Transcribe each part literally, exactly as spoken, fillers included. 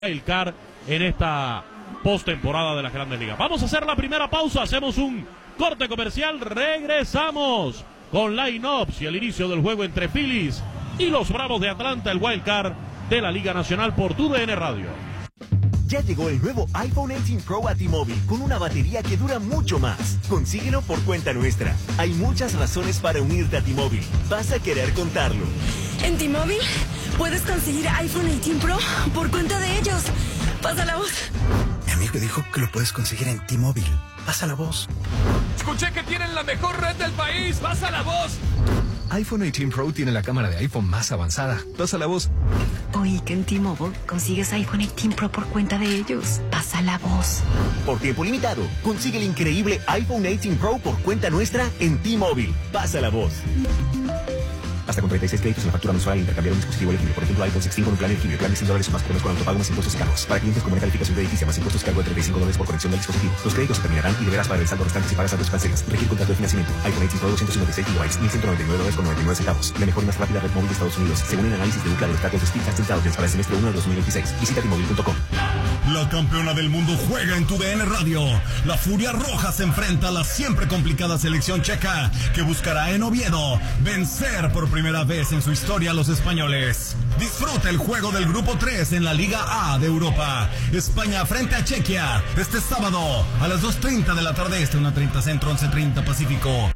el C A R en esta postemporada de las Grandes Ligas. Vamos a hacer la primera pausa, hacemos un corte comercial, regresamos con line-ups y el inicio del juego entre Phillies y los Bravos de Atlanta, el Wild Card de la Liga Nacional por T D N Radio. Ya llegó el nuevo iPhone dieciocho Pro a T-Mobile con una batería que dura mucho más. Consíguelo por cuenta nuestra. Hay muchas razones para unirte a T-Mobile. Vas a querer contarlo. En T-Mobile puedes conseguir iPhone dieciocho Pro por cuenta de ellos. Pasa la voz. Mi amigo dijo que lo puedes conseguir en T-Mobile. Pasa la voz. Escuché que tienen la mejor red del país. Pasa la voz. iPhone dieciocho Pro tiene la cámara de iPhone más avanzada. Pasa la voz. Oí que en T-Mobile consigues iPhone dieciocho Pro por cuenta de ellos. Pasa la voz. Por tiempo limitado, consigue el increíble iPhone dieciocho Pro por cuenta nuestra en T-Mobile. Pasa la voz. Hasta con treinta y seis créditos en la factura mensual al intercambiar un dispositivo elegible. Por ejemplo, iPhone dieciséis con un plan elegible. Plan de cien dólares o más por mes con autopago más impuestos y cargos. Para clientes con buena calificación crediticia más impuestos cargo de treinta y cinco dólares por conexión del dispositivo. Los créditos se terminarán y deberás pagar el saldo restante si pagas antes cancelas. Regir contrato de financiamiento. iPhone dieciocho Pro doscientos cincuenta y seis gigabytes, mil ciento noventa y nueve dólares con noventa y nueve centavos. La mejor y más rápida red móvil de Estados Unidos, según el análisis de Ookla de los datos de Speedtest Intelligence para el semestre uno de dos mil veintiséis. Visita T-Mobile punto com. La campeona del mundo juega en T D N Radio. La Furia Roja se enfrenta a la siempre complicada selección checa, que buscará en Oviedo vencer por primera vez en su historia a los españoles. Disfruta el juego del grupo tres en la Liga A de Europa. España frente a Chequia este sábado a las dos treinta de la tarde este, una treinta centro, once treinta pacífico.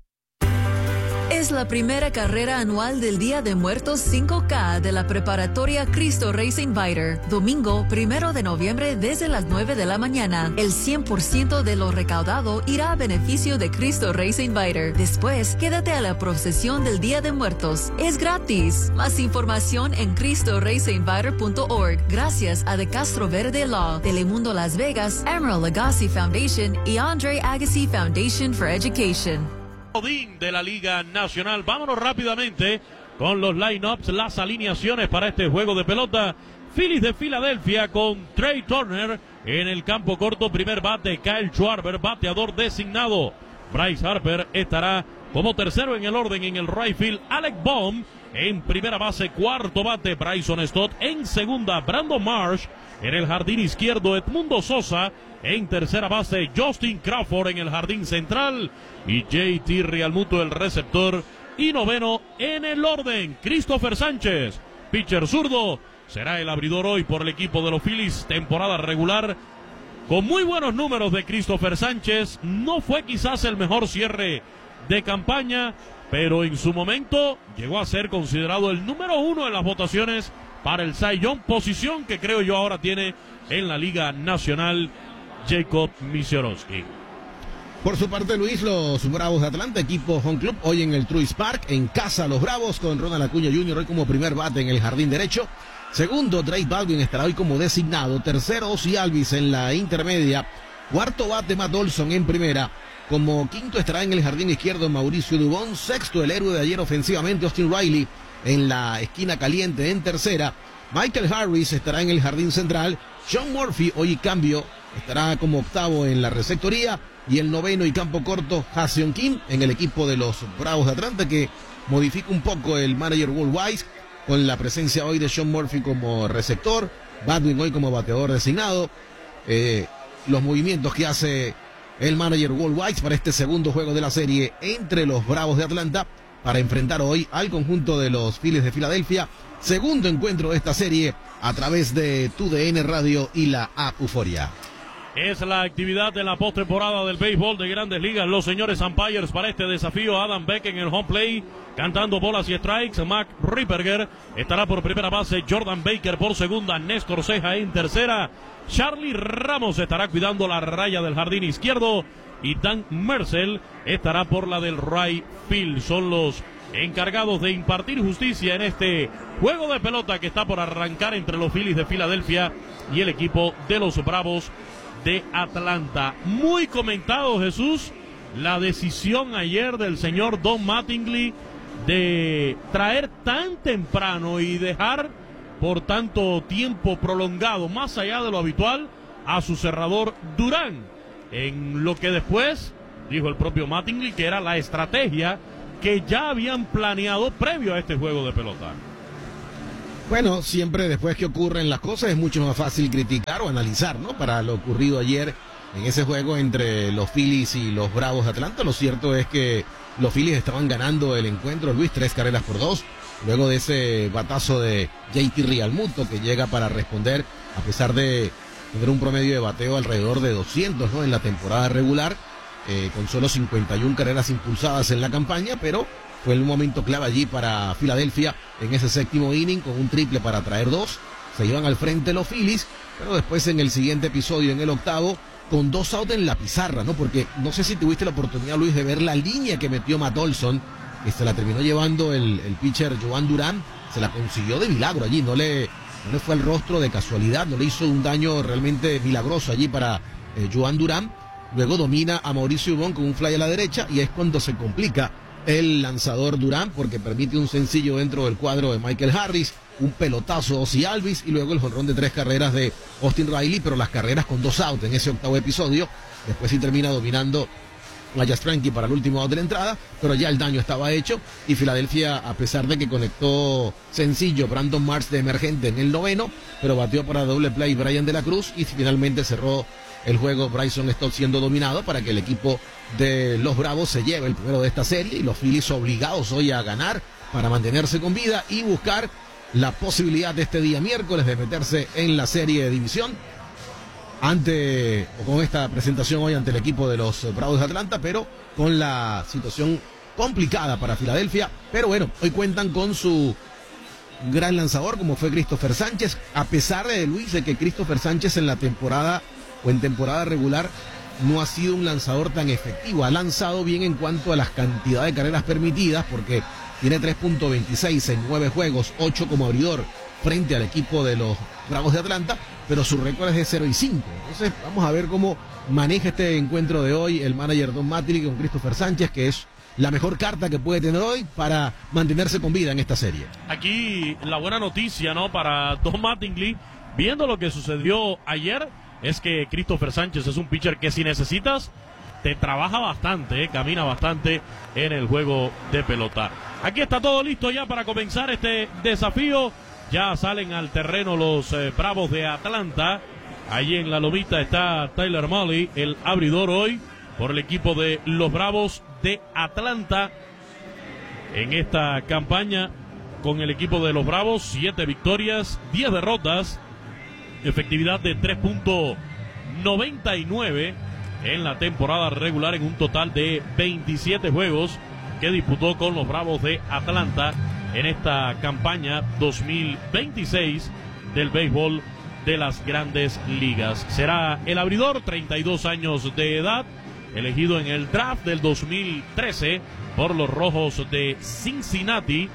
Es la primera carrera anual del Día de Muertos cinco K de la preparatoria Cristo Reyes Inviter. Domingo, primero de noviembre, desde las nueve de la mañana. El cien por ciento de lo recaudado irá a beneficio de Cristo Reyes Inviter. Después, quédate a la procesión del Día de Muertos. Es gratis. Más información en cristo reyes inviter punto org. Gracias a De Castro Verde Law, Telemundo Las Vegas, Emerald Agassi Foundation y Andre Agassi Foundation for Education. De la Liga Nacional. Vámonos rápidamente con los line-ups, las alineaciones para este juego de pelota. Phillies de Filadelfia con Trey Turner en el campo corto, primer bate Kyle Schwarber, bateador designado. Bryce Harper estará como tercero en el orden en el right field. Alec Bohm en primera base, cuarto bate Bryson Stott, en segunda Brandon Marsh, en el jardín izquierdo Edmundo Sosa, en tercera base Justin Crawford en el jardín central y J T Realmuto el receptor, y noveno en el orden Christopher Sánchez, pitcher zurdo, será el abridor hoy por el equipo de los Phillies. Temporada regular con muy buenos números de Christopher Sánchez, no fue quizás el mejor cierre de campaña, pero en su momento llegó a ser considerado el número uno en las votaciones para el Cy Young, posición que creo yo ahora tiene en la Liga Nacional Jacob Misiorowski. Por su parte, Luis, los Bravos de Atlanta, equipo home club, hoy en el Truist Park, en casa los Bravos, con Ronald Acuña junior hoy como primer bate en el jardín derecho. Segundo, Drake Baldwin estará hoy como designado. Tercero, Ozzie Albies en la intermedia. Cuarto bate, Matt Olson en primera. Como quinto estará en el jardín izquierdo Mauricio Dubón. Sexto, el héroe de ayer ofensivamente, Austin Riley, en la esquina caliente en tercera. Michael Harris estará en el jardín central. Sean Murphy, hoy cambio, estará como octavo en la receptoría. Y el noveno y campo corto, Ha-Seong Kim en el equipo de los Bravos de Atlanta, que modifica un poco el manager Will Wise con la presencia hoy de Sean Murphy como receptor, Baldwin hoy como bateador designado. Eh, los movimientos que hace el manager Will Wise para este segundo juego de la serie entre los Bravos de Atlanta para enfrentar hoy al conjunto de los Phillies de Filadelfia. Segundo encuentro de esta serie a través de T D N Radio y la app Euforia. Es la actividad de la postemporada del béisbol de Grandes Ligas. Los señores umpires para este desafío: Adam Beck en el home play, cantando bolas y strikes. Mac Ripperger estará por primera base. Jordan Baker por segunda. Néstor Ceja en tercera. Charlie Ramos estará cuidando la raya del jardín izquierdo. Y Dan Merzel estará por la del right field. Son los encargados de impartir justicia en este juego de pelota que está por arrancar entre los Phillies de Filadelfia y el equipo de los Bravos de Atlanta. Muy comentado, Jesús, la decisión ayer del señor Don Mattingly de traer tan temprano y dejar por tanto tiempo prolongado, más allá de lo habitual, a su cerrador Durán, en lo que después dijo el propio Mattingly que era la estrategia que ya habían planeado previo a este juego de pelota. Bueno, siempre después que ocurren las cosas es mucho más fácil criticar o analizar, ¿no? Para lo ocurrido ayer en ese juego entre los Phillies y los Bravos de Atlanta. Lo cierto es que los Phillies estaban ganando el encuentro, Luis, tres carreras por dos. Luego de ese batazo de J T Realmuto que llega para responder, a pesar de tener un promedio de bateo alrededor de doscientos, ¿no? En la temporada regular, eh, con solo cincuenta y una carreras impulsadas en la campaña, pero fue el momento clave allí para Filadelfia en ese séptimo inning con un triple para traer dos. Se iban al frente los Phillies, pero después en el siguiente episodio, en el octavo, con dos outs en la pizarra, ¿no? Porque no sé si tuviste la oportunidad, Luis, de ver la línea que metió Matt Olson, que se la terminó llevando el, el pitcher Joan Durán, se la consiguió de milagro allí, no le, no le fue al rostro de casualidad, no le hizo un daño realmente milagroso allí para eh, Joan Durán. Luego domina a Mauricio Ubón con un fly a la derecha y es cuando se complica el lanzador Durán porque permite un sencillo dentro del cuadro de Michael Harris, un pelotazo de Ozzie Albies y luego el jonrón de tres carreras de Austin Riley, pero las carreras con dos outs en ese octavo episodio. Después sí termina dominando a Yastrzemski para el último out de la entrada, pero ya el daño estaba hecho y Filadelfia, a pesar de que conectó sencillo Brandon Marsh de emergente en el noveno, pero batió para doble play Brian de la Cruz y finalmente cerró el juego Bryson Stott siendo dominado para que el equipo de los Bravos se lleve el primero de esta serie y los Phillies obligados hoy a ganar para mantenerse con vida y buscar la posibilidad de este día miércoles de meterse en la serie de división ante o con esta presentación hoy ante el equipo de los Bravos de Atlanta, pero con la situación complicada para Filadelfia. Pero bueno, hoy cuentan con su gran lanzador como fue Christopher Sánchez, a pesar de Luis de que Christopher Sánchez en la temporada o en temporada regular no ha sido un lanzador tan efectivo. Ha lanzado bien en cuanto a las cantidades de carreras permitidas porque tiene tres punto veintiséis en nueve juegos, ocho como abridor frente al equipo de los Bravos de Atlanta, pero su récord es de cero y cinco. Entonces vamos a ver cómo maneja este encuentro de hoy el manager Don Mattingly con Christopher Sánchez, que es la mejor carta que puede tener hoy para mantenerse con vida en esta serie. Aquí la buena noticia, ¿no? Para Don Mattingly, viendo lo que sucedió ayer, es que Christopher Sánchez es un pitcher que si necesitas, te trabaja bastante, ¿eh? Camina bastante en el juego de pelota. Aquí está todo listo ya para comenzar este desafío. Ya salen al terreno los eh, Bravos de Atlanta. Allí en la lomita está Tyler Mahle, el abridor hoy por el equipo de los Bravos de Atlanta. En esta campaña con el equipo de los Bravos, siete victorias, diez derrotas, efectividad de tres punto noventa y nueve en la temporada regular en un total de veintisiete juegos que disputó con los Bravos de Atlanta en esta campaña dos mil veintiséis del béisbol de las Grandes Ligas. Será el abridor, treinta y dos años de edad, elegido en el draft del dos mil trece por los Rojos de Cincinnati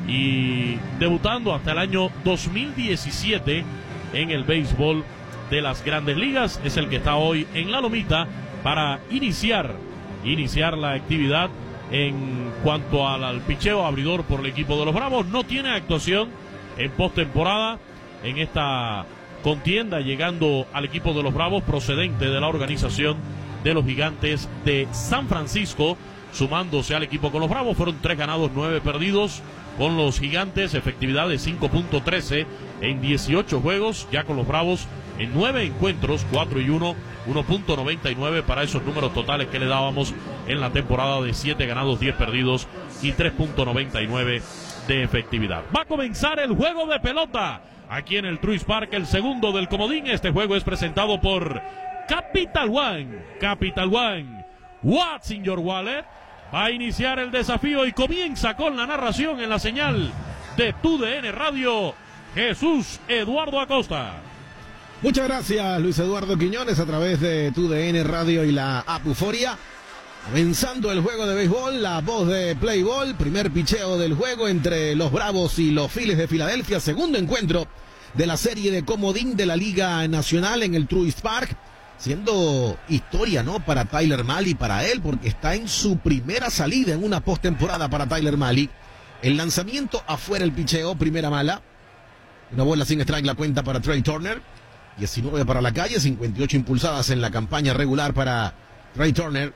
y debutando hasta el año dos mil diecisiete en el béisbol de las Grandes Ligas. Es el que está hoy en la lomita para iniciar, iniciar la actividad en cuanto al, al picheo abridor por el equipo de los Bravos. No tiene actuación en postemporada en esta contienda, llegando al equipo de los Bravos procedente de la organización de los Gigantes de San Francisco, sumándose al equipo con los Bravos. Fueron tres ganados, nueve perdidos con los Gigantes, efectividad de cinco punto trece en dieciocho juegos, ya con los Bravos en nueve encuentros, cuatro y uno, uno punto noventa y nueve para esos números totales que le dábamos en la temporada de siete ganados, diez perdidos y tres punto noventa y nueve de efectividad. Va a comenzar el juego de pelota aquí en el Truist Park, el segundo del comodín. Este juego es presentado por Capital One. Capital One, what's in your wallet? Va a iniciar el desafío y comienza con la narración en la señal de T U D N Radio, Jesús Eduardo Acosta. Muchas gracias, Luis Eduardo Quiñones, a través de T U D N Radio y la app Euforia. Comenzando el juego de béisbol, la voz de Play Ball, primer picheo del juego entre los Bravos y los Phillies de Filadelfia, segundo encuentro de la serie de comodín de la Liga Nacional en el Truist Park, siendo historia, ¿no?, para Tyler Mahle, para él, porque está en su primera salida en una postemporada para Tyler Mahle. El lanzamiento afuera, el picheo, primera mala, una bola sin strike, la cuenta para Trey Turner, diecinueve para la calle, cincuenta y ocho impulsadas en la campaña regular para Trey Turner.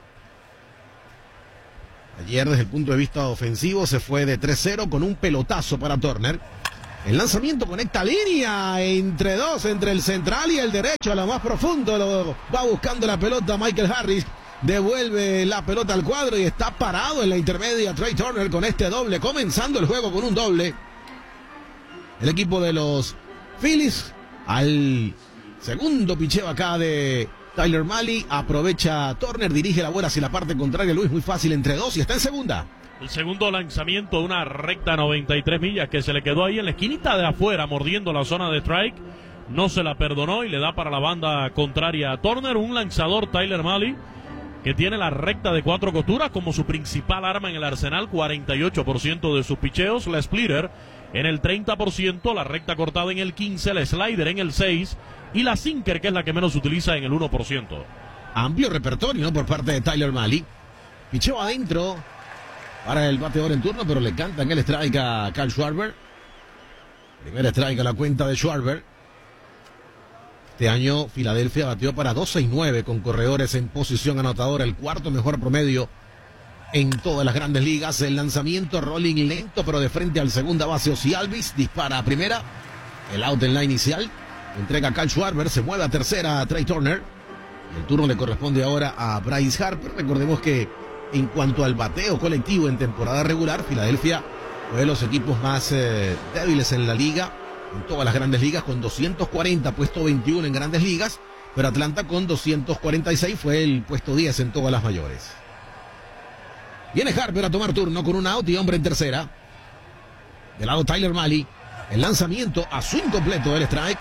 Ayer, desde el punto de vista ofensivo, se fue de tres cero con un pelotazo para Turner. El lanzamiento conecta línea entre dos, entre el central y el derecho, a lo más profundo. Lo va buscando la pelota Michael Harris. Devuelve la pelota al cuadro y está parado en la intermedia Trey Turner con este doble, comenzando el juego con un doble. El equipo de los Phillies al segundo picheo acá de Tyler Mahle. Aprovecha Turner, dirige la bola hacia la parte contraria. Luis, muy fácil entre dos y está en segunda. El segundo lanzamiento de una recta noventa y tres millas que se le quedó ahí en la esquinita de afuera, mordiendo la zona de strike. No se la perdonó y le da para la banda contraria a Turner. Un lanzador, Tyler Mahle, que tiene la recta de cuatro costuras como su principal arma en el arsenal. Cuarenta y ocho por ciento de sus picheos. La splitter en el treinta por ciento, la recta cortada en el quince por ciento, la slider en el seis por ciento y la sinker, que es la que menos utiliza, en el uno por ciento. Amplio repertorio, ¿no?, por parte de Tyler Mahle. Picheo adentro para el bateador en turno, pero le cantan el strike a Kyle Schwarber. Primer strike a la cuenta de Schwarber. Este año Filadelfia batió para dos sesenta y nueve con corredores en posición anotadora, el cuarto mejor promedio en todas las grandes ligas. El lanzamiento rolling lento, pero de frente al segunda base Ozzie Albies, dispara a primera. El out en la inicial, entrega a Kyle Schwarber, se mueve a tercera a Trey Turner. Y el turno le corresponde ahora a Bryce Harper. Recordemos que en cuanto al bateo colectivo en temporada regular, Filadelfia fue de los equipos más eh, débiles en la liga, en todas las grandes ligas, con doscientos cuarenta, puesto veintiuno en grandes ligas, pero Atlanta con doscientos cuarenta y seis fue el puesto diez en todas las mayores. Viene Harper a tomar turno con un out y hombre en tercera. Del lado Tyler Mahle, el lanzamiento a swing completo del strike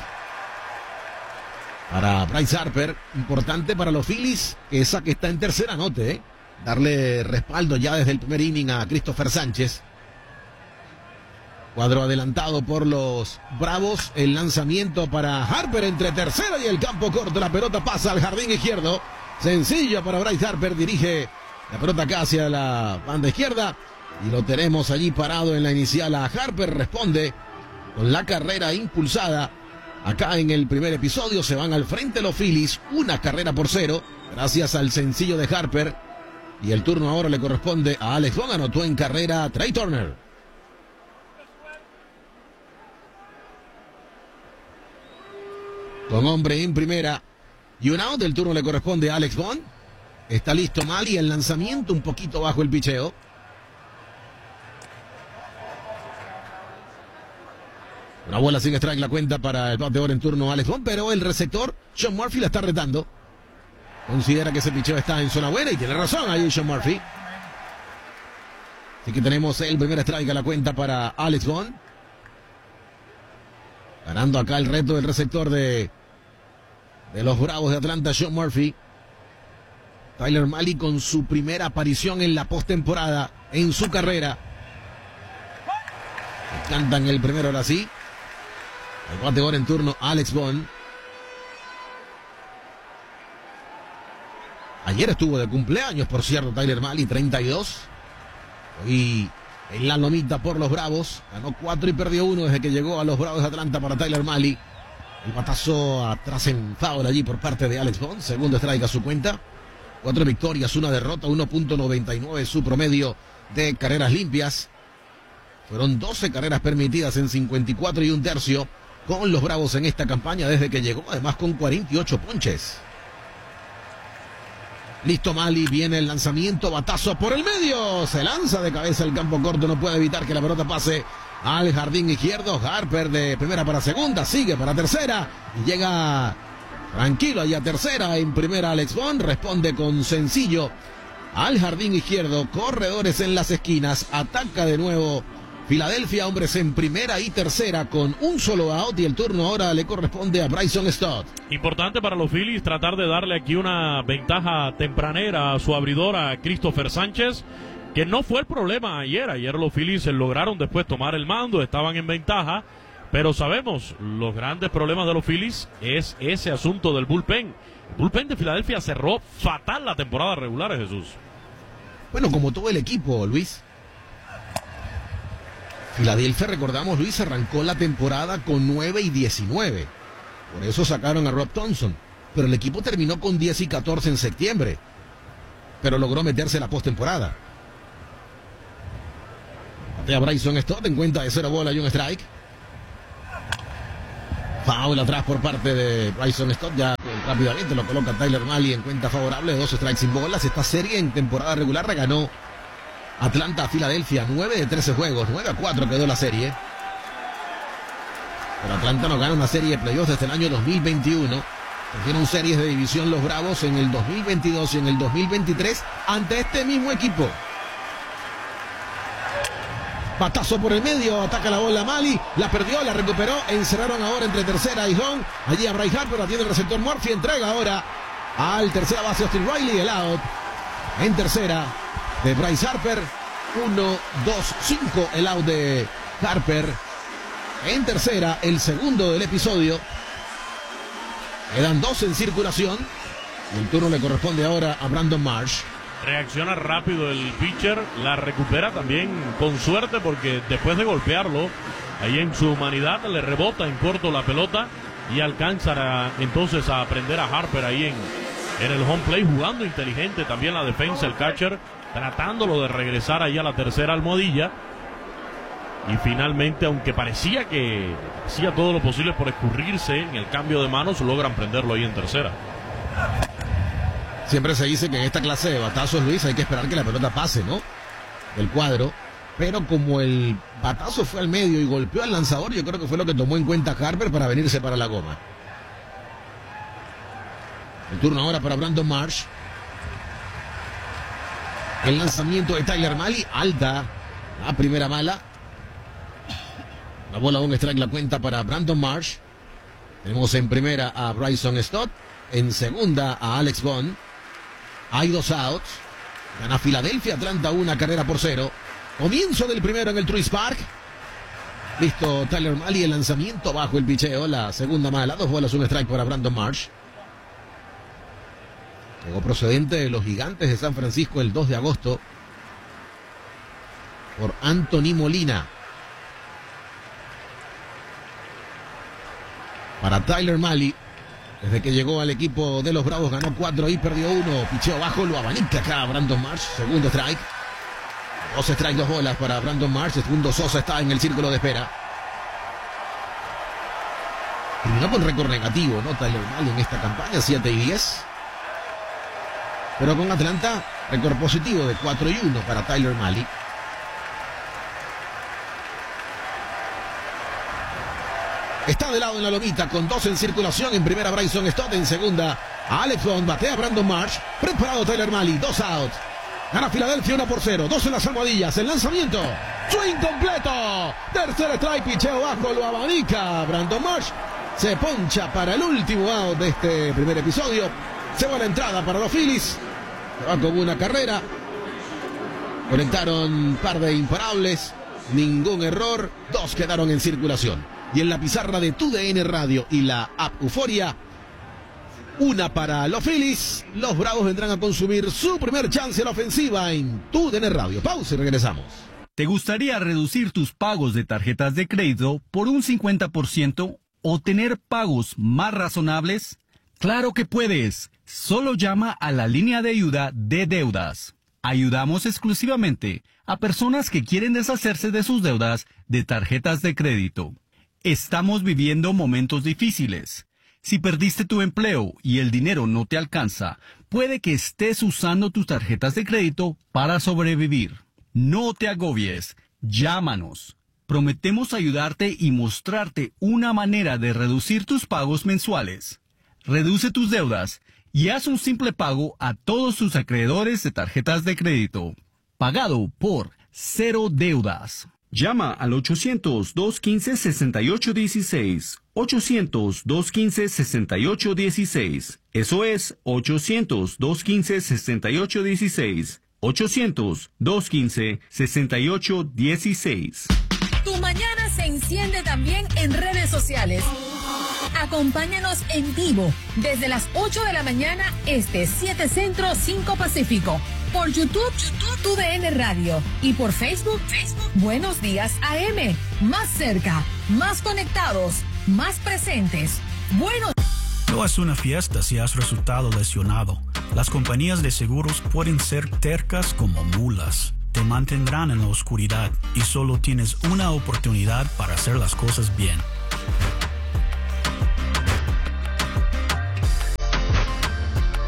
para Bryce Harper, importante para los Phillies, que esa que está en tercera anote, ¿eh? Darle respaldo ya desde el primer inning a Christopher Sánchez. Cuadro adelantado por los Bravos. El lanzamiento para Harper entre tercera y el campo corto. La pelota pasa al jardín izquierdo. Sencillo para Bryce Harper. Dirige la pelota acá hacia la banda izquierda. Y lo tenemos allí parado en la inicial a Harper. Responde con la carrera impulsada. Acá en el primer episodio se van al frente los Phillies. Una carrera por cero. Gracias al sencillo de Harper. Y el turno ahora le corresponde a Alex Vaughn. Anotó en carrera Trey Turner. Con hombre en primera y un out, el turno le corresponde a Alex Vaughn. Está listo Mahle, el lanzamiento un poquito bajo el picheo. Una bola sin strike, la cuenta para el bateador en turno Alex Vaughn, pero el receptor Sean Murphy la está retando. Considera que ese picheo está en zona buena y tiene razón ahí Sean Murphy. Así que tenemos el primer strike a la cuenta para Alex Vaughn. Ganando acá el reto del receptor de, de los Bravos de Atlanta, Sean Murphy. Tyler Mahle con su primera aparición en la postemporada en su carrera. Cantan el primero ahora sí. El bateador en turno, Alex Vaughn. Ayer estuvo de cumpleaños, por cierto, Tyler Mahle, treinta y dos. Hoy en la lomita por los Bravos. Ganó cuatro y perdió uno desde que llegó a los Bravos de Atlanta para Tyler Mahle. El batazo atrás en foul allí por parte de Alex Vaughn. Segundo strike a su cuenta. Cuatro victorias, una derrota, uno punto noventa y nueve su promedio de carreras limpias. Fueron doce carreras permitidas en cincuenta y cuatro y un tercio con los Bravos en esta campaña desde que llegó, además con cuarenta y ocho ponches. Listo Mahle, viene el lanzamiento, batazo por el medio, se lanza de cabeza al campo corto, no puede evitar que la pelota pase al jardín izquierdo. Harper de primera para segunda, sigue para tercera y llega tranquilo allá a tercera. En primera Alex Vaughn, responde con sencillo al jardín izquierdo, corredores en las esquinas, ataca de nuevo Filadelfia, hombres en primera y tercera con un solo out y el turno ahora le corresponde a Bryson Stott. Importante para los Phillies tratar de darle aquí una ventaja tempranera a su abridor, a Christopher Sánchez, que no fue el problema ayer. Ayer los Phillies lograron después tomar el mando, estaban en ventaja, pero sabemos, los grandes problemas de los Phillies es ese asunto del bullpen. El bullpen de Filadelfia cerró fatal la temporada regular, Jesús. Bueno, como todo el equipo, Luis. Filadelfia, recordamos, Luis, arrancó la temporada con nueve y diecinueve. Por eso sacaron a Rob Thompson. Pero el equipo terminó con diez y catorce en septiembre. Pero logró meterse en la postemporada. Batea Bryson Stott en cuenta de cero bola y un strike. Foul atrás por parte de Bryson Stott. Ya rápidamente lo coloca Tyler Mahle en cuenta favorable. Dos strikes sin bolas. Esta serie en temporada regular ganó Atlanta a Filadelfia. nueve de trece juegos. nueve a cuatro quedó la serie. Pero Atlanta no gana una serie de playoffs desde el año dos mil veintiuno. Perdieron series de división los Bravos en el dos mil veintidós y en el dos mil veintitrés ante este mismo equipo. Batazo por el medio, ataca la bola Mahle, la perdió, la recuperó, encerraron ahora entre tercera y home. Allí a Bryce Harper, la tiene el receptor Murphy, entrega ahora al tercera base Austin Riley, el out en tercera de Bryce Harper. uno, dos, cinco el out de Harper en tercera, el segundo del episodio. Quedan dos en circulación. El turno le corresponde ahora a Brandon Marsh. Reacciona rápido el pitcher, la recupera también con suerte porque después de golpearlo, ahí en su humanidad le rebota en corto la pelota y alcanza a, entonces a aprender a Harper ahí en, en el home play, jugando inteligente también la defensa, el catcher, tratándolo de regresar ahí a la tercera almohadilla. Y finalmente, aunque parecía que hacía todo lo posible por escurrirse en el cambio de manos, logran prenderlo ahí en tercera. Siempre se dice que en esta clase de batazos, Luis, hay que esperar que la pelota pase, ¿no? El cuadro. Pero como el batazo fue al medio y golpeó al lanzador, yo creo que fue lo que tomó en cuenta Harper para venirse para la goma. El turno ahora para Brandon Marsh. El lanzamiento de Tyler Mahle, alta. La primera mala. La bola, un strike, la cuenta para Brandon Marsh. Tenemos en primera a Bryson Stott. En segunda a Alex Bond. Hay dos outs. Gana Filadelfia, Atlanta una carrera por cero. Comienzo del primero en el Truist Park. Listo Tyler Mahle, el lanzamiento bajo el picheo. La segunda mala, dos bolas, un strike para Brandon Marsh. Llegó procedente de los Gigantes de San Francisco el dos de agosto por Anthony Molina. Para Tyler Mahle, desde que llegó al equipo de los Bravos, ganó cuatro y perdió uno. Picheo bajo, lo abanica acá Brandon Marsh. Segundo strike. Dos strikes, dos bolas para Brandon Marsh. Segundo Sosa está en el círculo de espera. Terminó con récord negativo, ¿no? Tyler Mahle en esta campaña, siete y diez. Pero con Atlanta, récord positivo de cuatro y uno para Tyler Mahle. Está de lado en la lomita con dos en circulación. En primera Bryson Stott, en segunda Alex Bond, batea Brandon Marsh. Preparado Tyler Mahle, dos outs. Gana Filadelfia uno por cero, dos en las almohadillas. El lanzamiento, swing completo. Tercer strike, picheo bajo, lo abanica Brandon Marsh. Se poncha para el último out de este primer episodio. Se va la entrada para los Phillies. Se va con una carrera. Conectaron un par de imparables. Ningún error. Dos quedaron en circulación. Y en la pizarra de Tu D N Radio y la app Euforia, una para los Phillies. Los Bravos vendrán a consumir su primer chance a la ofensiva en Tu D N Radio. Pausa y regresamos. ¿Te gustaría reducir tus pagos de tarjetas de crédito por un cincuenta por ciento o tener pagos más razonables? ¡Claro que puedes! Solo llama a la línea de ayuda de deudas. Ayudamos exclusivamente a personas que quieren deshacerse de sus deudas de tarjetas de crédito. Estamos viviendo momentos difíciles. Si perdiste tu empleo y el dinero no te alcanza, puede que estés usando tus tarjetas de crédito para sobrevivir. No te agobies. Llámanos. Prometemos ayudarte y mostrarte una manera de reducir tus pagos mensuales. Reduce tus deudas y haz un simple pago a todos tus acreedores de tarjetas de crédito. Pagado por Cero Deudas. Llama al ochocientos, dos quince, sesenta y ocho dieciséis. ochocientos, dos quince, sesenta y ocho dieciséis. Eso es ochocientos, dos quince, sesenta y ocho dieciséis. ochocientos, dos quince, sesenta y ocho dieciséis. Tu mañana se enciende también en redes sociales. Acompáñanos en vivo desde las ocho de la mañana este, siete Centro, cinco Pacífico. Por YouTube, YouTube, Tu D N Radio. Y por Facebook, Facebook, Buenos Días A M. Más cerca, más conectados, más presentes. Bueno. No es una fiesta si has resultado lesionado. Las compañías de seguros pueden ser tercas como mulas. Te mantendrán en la oscuridad y solo tienes una oportunidad para hacer las cosas bien.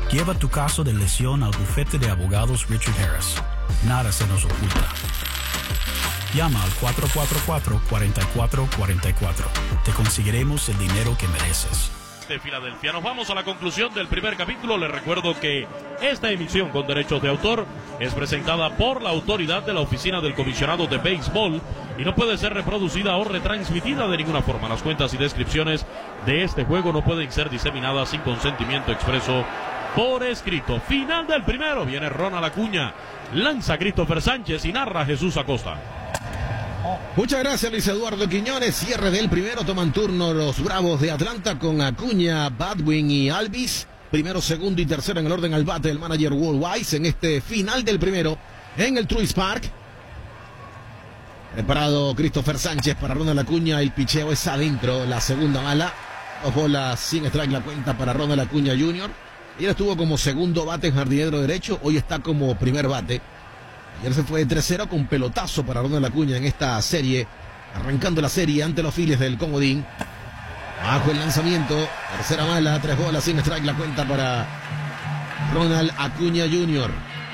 Lleva tu caso de lesión al bufete de abogados Richard Harris. Nada se nos oculta. Llama al cuatro cuatro cuatro, cuatro cuatro cuatro cuatro. Te conseguiremos el dinero que mereces. De Filadelfia. Nos vamos a la conclusión del primer capítulo. Les recuerdo que esta emisión con derechos de autor es presentada por la autoridad de la Oficina del Comisionado de Béisbol y no puede ser reproducida o retransmitida de ninguna forma. Las cuentas y descripciones de este juego no pueden ser diseminadas sin consentimiento expreso por escrito. Final del primero. Viene Ronald Acuña, lanza Christopher Sánchez y narra Jesús Acosta. Muchas gracias, Luis Eduardo Quiñones. Cierre del primero, toman turno los Bravos de Atlanta con Acuña, Badwin y Alvis. Primero, segundo y tercero en el orden al bate del manager Walt Weiss en este final del primero en el Truist Park. Preparado Christopher Sánchez para Ronald Acuña, el picheo es adentro, la segunda mala. Dos bolas sin strike la cuenta para Ronald Acuña junior Ayer estuvo como segundo bate en jardinero derecho, hoy está como primer bate. Ayer se fue de tres cero con pelotazo para Ronald Acuña en esta serie, arrancando la serie ante los Phillies del Comodín. Bajo el lanzamiento, tercera mala, tres bolas sin strike la cuenta para Ronald Acuña junior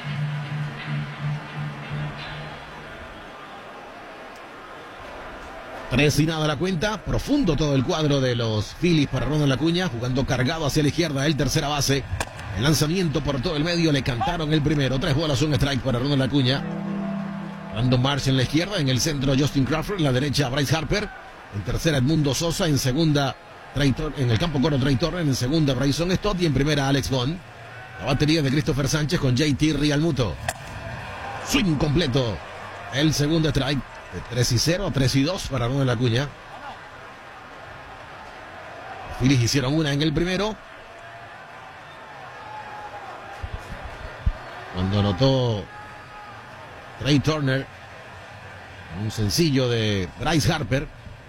Tres y nada la cuenta, profundo todo el cuadro de los Phillies para Ronald Acuña, jugando cargado hacia la izquierda, el tercera base. El lanzamiento por todo el medio, le cantaron el primero. Tres bolas, un strike para Ronald Acuña. Brandon Marsh en la izquierda, en el centro Justin Crawford, en la derecha Bryce Harper. En tercera Edmundo Sosa, en segunda en el campo corto Trey Turner, en segunda Bryson Stott y en primera Alex Bond. La batería de Christopher Sánchez con J T Realmuto. Swing completo. El segundo strike de tres y cero a tres y dos para Ronald Acuña. Los Phillies hicieron una en el primero. Cuando anotó Trey Turner, un sencillo de Bryce Harper.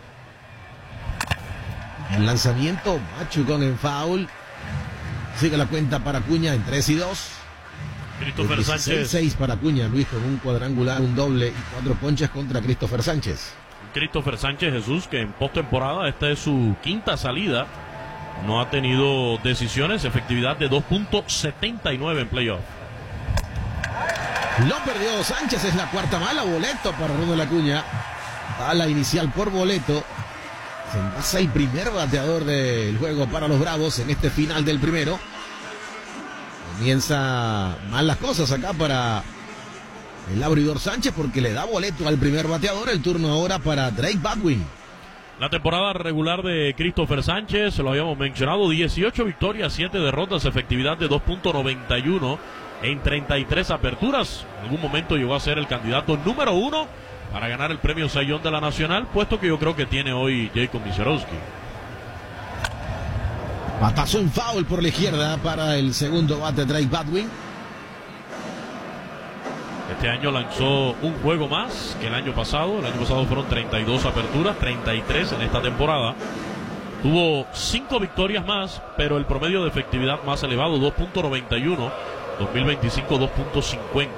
El lanzamiento, machucón en foul. Sigue la cuenta para Acuña en tres y dos. Christopher Sánchez. seis para Acuña, Luis, con un cuadrangular, un doble y cuatro ponches contra Christopher Sánchez. Christopher Sánchez, Jesús, que en postemporada esta es su quinta salida. No ha tenido decisiones, efectividad de dos punto setenta y nueve en playoff. Lo perdió Sánchez, es la cuarta mala, boleto para Ronald Acuña. Bala inicial por boleto. Se envasa el primer bateador del juego para los Bravos en este final del primero. Comienza mal las cosas acá para el abridor Sánchez porque le da boleto al primer bateador. El turno ahora para Drake Badwin. La temporada regular de Christopher Sánchez, lo habíamos mencionado, dieciocho victorias, siete derrotas, efectividad de dos punto noventa y uno en treinta y tres aperturas. En algún momento llegó a ser el candidato número uno para ganar el premio Cy Young de la Nacional, puesto que yo creo que tiene hoy Jacob Misiorowski. Batazo en foul por la izquierda para el segundo bate Drake Badwin. Este año lanzó un juego más que el año pasado. El año pasado fueron treinta y dos aperturas, treinta y tres en esta temporada. Tuvo cinco victorias más, pero el promedio de efectividad más elevado, dos punto noventa y uno. dos mil veinticinco, dos punto cincuenta.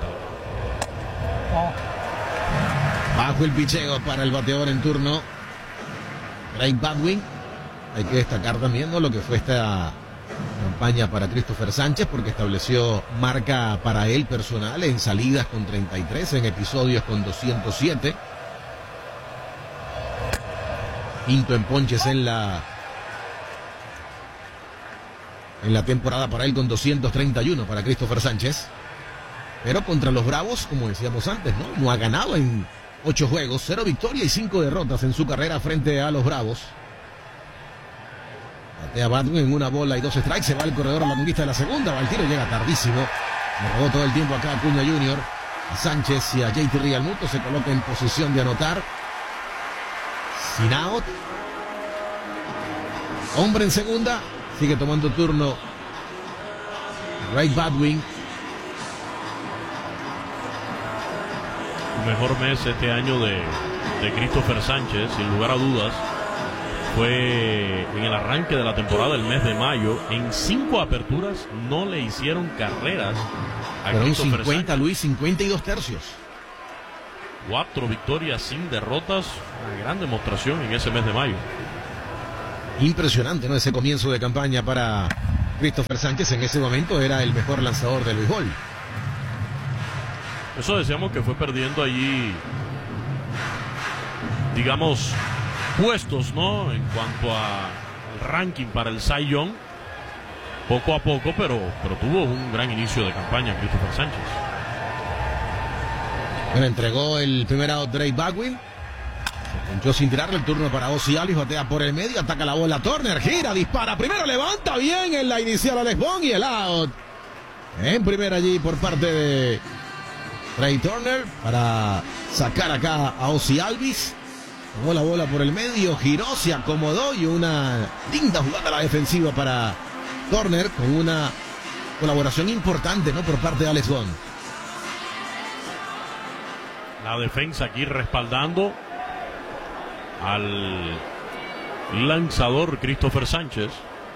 Bajo el picheo para el bateador en turno Drake Badwin. Hay que destacar también, ¿no?, lo que fue esta campaña para Christopher Sánchez, porque estableció marca para él personal en salidas con treinta y tres, en episodios con doscientos siete. Quinto en ponches en la en la temporada para él con doscientos treinta y uno para Christopher Sánchez. Pero contra los Bravos, como decíamos antes, ¿no? No ha ganado en ocho juegos, cero victorias y cinco derrotas en su carrera frente a los Bravos. Batea Badwin en una bola y dos strikes, se va el corredor a la conquista de la segunda, va el tiro, llega tardísimo. Le robó todo el tiempo acá a Acuña junior A Sánchez y a J T Realmuto, se coloca en posición de anotar. Sin out. Hombre en segunda, sigue tomando turno Drake Badwin. Mejor mes este año de, de Christopher Sánchez, sin lugar a dudas, fue en el arranque de la temporada, el mes de mayo. En cinco aperturas no le hicieron carreras a Pero Christopher cincuenta, Sánchez. Luis, cincuenta y dos tercios. Cuatro victorias sin derrotas, una gran demostración en ese mes de mayo. Impresionante, ¿no?, ese comienzo de campaña para Christopher Sánchez en ese momento era el mejor lanzador del béisbol. Eso decíamos que fue perdiendo allí, digamos, puestos, ¿no? En cuanto al ranking para el Cy Young, poco a poco, pero, pero tuvo un gran inicio de campaña Christopher Sánchez. Bueno, entregó el primer out Drake Baldwin. Se ponchó sin tirarle, el turno para Ozzie Albies, batea por el medio, ataca la bola Turner, gira, dispara, primero levanta bien en la inicial Alex Bond y el out. En primera allí por parte de Trey Turner para sacar acá a Ozzie Albies. Tomó la bola por el medio, giró, se acomodó y una linda jugada a la defensiva para Turner con una colaboración importante, ¿no?, por parte de Alex Bond. La defensa aquí respaldando al lanzador Christopher Sánchez.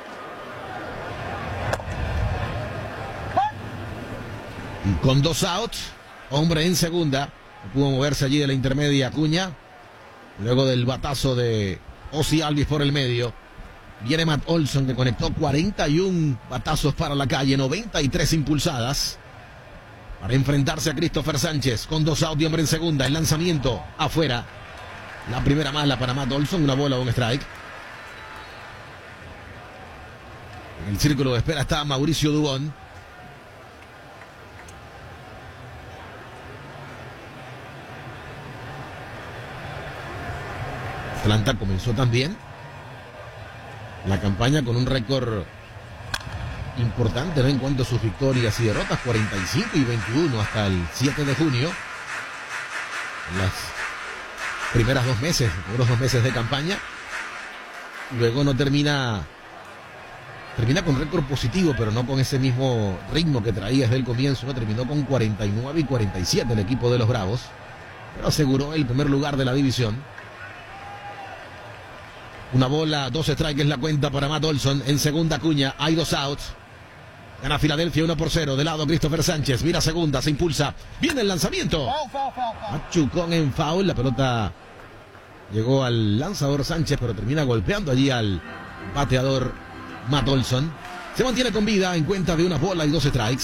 Y con dos outs, hombre en segunda, no pudo moverse allí de la intermedia Acuña. Luego del batazo de Ozzie Albies por el medio, viene Matt Olson, que conectó cuarenta y uno batazos para la calle, noventa y tres impulsadas, para enfrentarse a Christopher Sánchez con dos outs y hombre en segunda. El lanzamiento afuera. La primera mala para Matt Olson, una bola o un strike. En el círculo de espera está Mauricio Dubón. Atlanta comenzó también la campaña con un récord importante, ¿no?, en cuanto a sus victorias y derrotas, cuarenta y cinco y veintiuno hasta el siete de junio. En las primeras dos meses, primeros dos meses de campaña. Luego no termina, termina con récord positivo, pero no con ese mismo ritmo que traía desde el comienzo, ¿no? Terminó con cuarenta y nueve y cuarenta y siete el equipo de los Bravos, pero aseguró el primer lugar de la división. Una bola, dos strikes, la cuenta para Matt Olson. En segunda Acuña, hay dos outs. Gana Filadelfia uno por cero. De lado Christopher Sánchez, mira segunda, se impulsa. Viene el lanzamiento. Machucón en foul. La pelota llegó al lanzador Sánchez, pero termina golpeando allí al bateador Matt Olson. Se mantiene con vida en cuenta de una bola y dos strikes.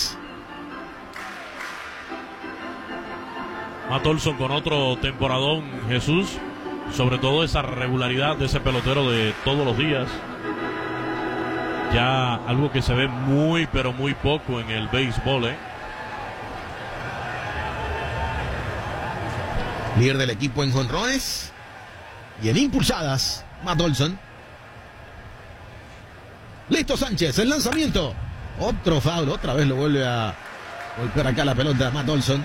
Matt Olson con otro temporadón, Jesús. Sobre todo esa regularidad de ese pelotero de todos los días. Ya algo que se ve muy pero muy poco en el béisbol, ¿eh? Líder del equipo en jonrones y en impulsadas, Matt Olson. Listo Sánchez, el lanzamiento. Otro foul, otra vez lo vuelve a golpear acá la pelota Matt Olson.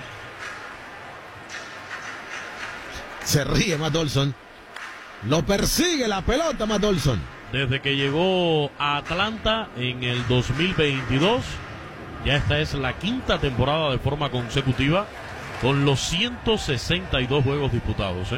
Se ríe Matt Olson. Lo persigue la pelota Matt Olson. Desde que llegó a Atlanta en el dos mil veintidós, ya esta es la quinta temporada de forma consecutiva con los ciento sesenta y dos juegos disputados, ¿eh?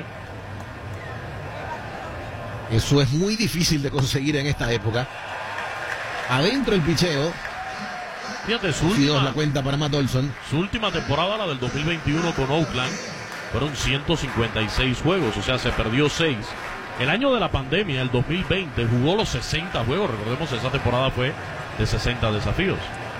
Eso es muy difícil de conseguir en esta época. Adentro el picheo. Fíjate, su última, la cuenta para Matt Olson. Su última temporada, la del dos mil veintiuno con Oakland, fueron ciento cincuenta y seis juegos, o sea, se perdió seis. El año de la pandemia, el dos mil veinte, jugó los sesenta juegos. Recordemos, esa temporada fue de sesenta desafíos.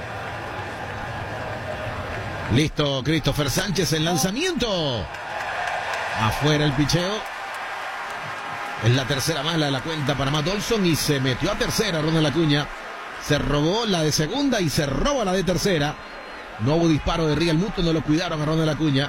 Listo, Christopher Sánchez, el lanzamiento. Afuera el picheo. Es la tercera mala de la cuenta para Matt Olson y se metió a tercera Ronald Acuña. Se robó la de segunda y se roba la de tercera. No hubo disparo de Real Muto, no lo cuidaron a Ronald Acuña.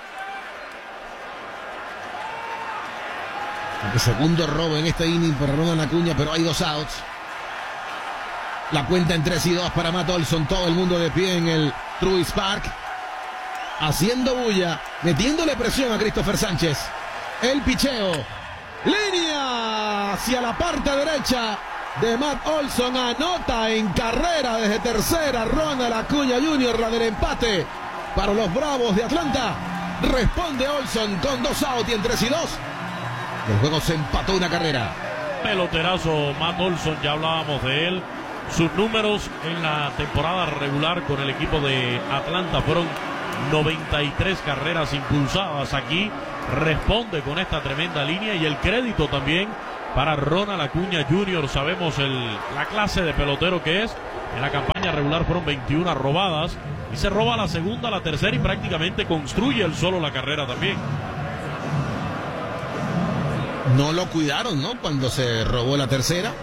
El segundo robo en este inning para Ronald Acuña, pero hay dos outs. La cuenta en tres y dos para Matt Olson. Todo el mundo de pie en el Truist Park, haciendo bulla, metiéndole presión a Christopher Sánchez. El picheo, línea hacia la parte derecha de Matt Olson. Anota en carrera desde tercera Ronald Acuña junior, la del empate para los Bravos de Atlanta. Responde Olson con dos outs y en tres y dos. El juego se empató una carrera. Peloterazo Matt Olson, ya hablábamos de él. Sus números en la temporada regular con el equipo de Atlanta fueron noventa y tres carreras impulsadas. Aquí responde con esta tremenda línea y el crédito también para Ronald Acuña junior Sabemos el, la clase de pelotero que es. En la campaña regular fueron veintiuna robadas y se roba la segunda, la tercera y prácticamente construye él solo la carrera también. No lo cuidaron, ¿no? Cuando se robó la tercera.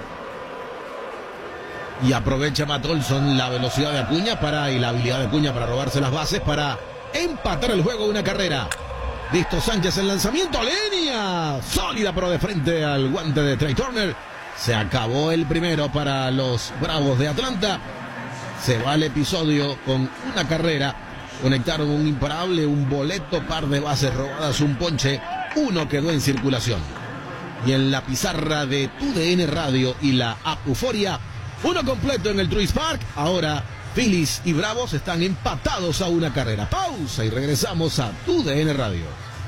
Y aprovecha Matt Olson la velocidad de Acuña para, y la habilidad de Acuña para robarse las bases para empatar el juego, una carrera. Listo Sánchez, el lanzamiento, línea sólida pero de frente al guante de Trey Turner. Se acabó el primero para los Bravos de Atlanta. Se va el episodio con una carrera. Conectaron un imparable, un boleto, par de bases robadas, un ponche. Uno quedó en circulación. Y en la pizarra de Tu D N Radio y la app Euforia, uno completo en el Truist Park. Ahora Phillies y Bravos están empatados a una carrera. Pausa y regresamos a Tu D N Radio.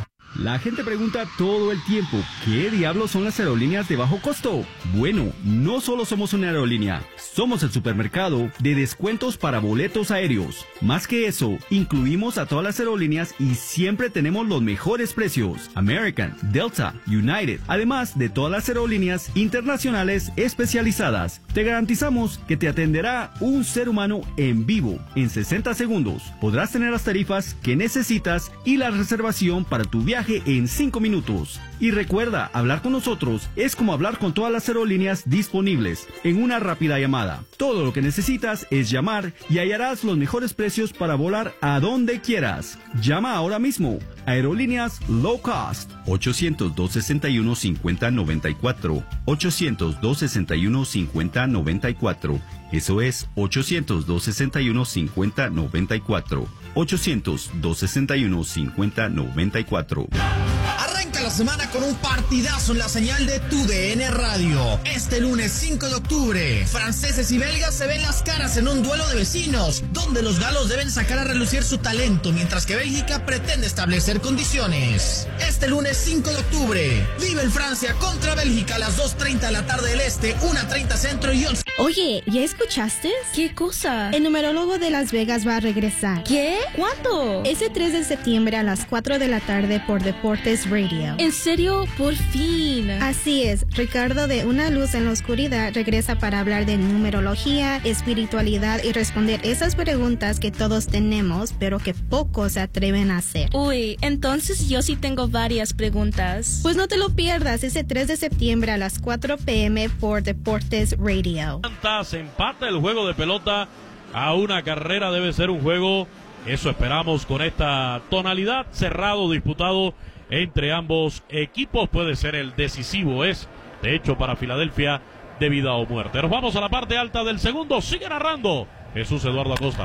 La gente pregunta todo el tiempo, ¿qué diablos son las aerolíneas de bajo costo? Bueno, no solo somos una aerolínea, somos el supermercado de descuentos para boletos aéreos. Más que eso, incluimos a todas las aerolíneas y siempre tenemos los mejores precios. American, Delta, United, además de todas las aerolíneas internacionales especializadas. Te garantizamos que te atenderá un ser humano en vivo en sesenta segundos. Podrás tener las tarifas que necesitas y la reservación para tu viaje en cinco minutos. Y recuerda, hablar con nosotros es como hablar con todas las aerolíneas disponibles en una rápida llamada. Todo lo que necesitas es llamar y hallarás los mejores precios para volar a donde quieras. Llama ahora mismo. Aerolíneas Low Cost. ochocientos, dos sesenta y uno, cincuenta noventa y cuatro. ochocientos, dos sesenta y uno, cincuenta noventa y cuatro. Eso es ochocientos, dos sesenta y uno, cincuenta noventa y cuatro. ochocientos, dos sesenta y uno, cincuenta noventa y cuatro. Arranca la semana con un partidazo en la señal de Tu D N Radio. Este lunes cinco de octubre, franceses y belgas se ven las caras en un duelo de vecinos, donde los galos deben sacar a relucir su talento, mientras que Bélgica pretende establecer condiciones. Este lunes cinco de octubre, vive el Francia contra Bélgica a las dos treinta de la tarde del Este, una treinta Centro y once. Oye, ¿ya escuchaste? ¿Qué cosa? El numerólogo de Las Vegas va a regresar. ¿Qué? ¿Cuándo? Ese tres de septiembre a las cuatro de la tarde por Deportes Radio. ¿En serio? Por fin. Así es, Ricardo de Una Luz en la Oscuridad regresa para hablar de numerología, espiritualidad y responder esas preguntas que todos tenemos, pero que pocos se atreven a hacer. Uy, entonces yo sí tengo varias preguntas. Pues no te lo pierdas, ese tres de septiembre a las cuatro p m por Deportes Radio. Se empata el juego de pelota a una carrera. Debe ser un juego, eso esperamos, con esta tonalidad, cerrado, disputado entre ambos equipos. Puede ser el decisivo, es de hecho para Filadelfia de vida o muerte. Nos vamos a la parte alta del segundo. Sigue narrando Jesús Eduardo Acosta.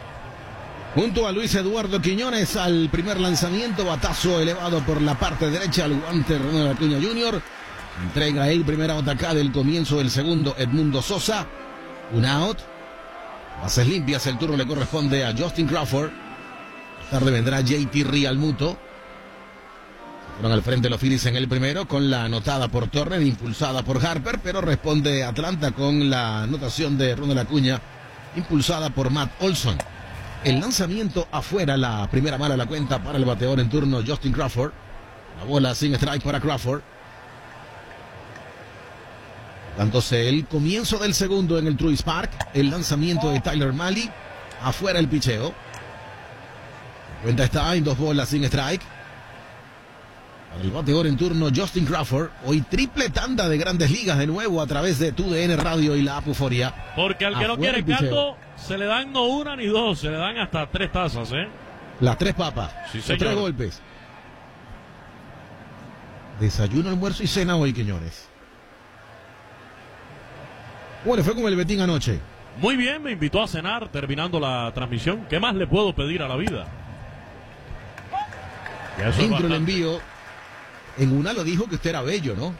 Junto a Luis Eduardo Quiñones al primer lanzamiento, batazo elevado por la parte derecha al guante Ronald Acuña junior Entrega el primer out acá del comienzo del segundo Edmundo Sosa. Un out. Bases limpias, el turno le corresponde a Justin Crawford. Más tarde vendrá J T Realmuto. Fueron al frente los Phillies en el primero con la anotada por Turner, impulsada por Harper, pero responde Atlanta con la anotación de Ronald Acuña, impulsada por Matt Olson. El lanzamiento afuera, la primera mala la cuenta para el bateador en turno Justin Crawford. La bola sin strike para Crawford. Dándose el comienzo del segundo en el Truist Park, el lanzamiento de Tyler Mahle, afuera el picheo. La cuenta está en dos bolas sin strike. Para el bateador en turno Justin Crawford, hoy triple tanda de Grandes Ligas de nuevo a través de Tu D N Radio y la app Euforia. Porque al que no quiere caldo, se le dan no una ni dos, se le dan hasta tres tazas, ¿eh? Las tres papas, sí, los señor. Tres golpes. Desayuno, almuerzo y cena hoy, señores. Bueno, fue como el Betín anoche. Muy bien, me invitó a cenar terminando la transmisión. ¿Qué más le puedo pedir a la vida? Dentro el envío, en una lo dijo que usted era bello, ¿no?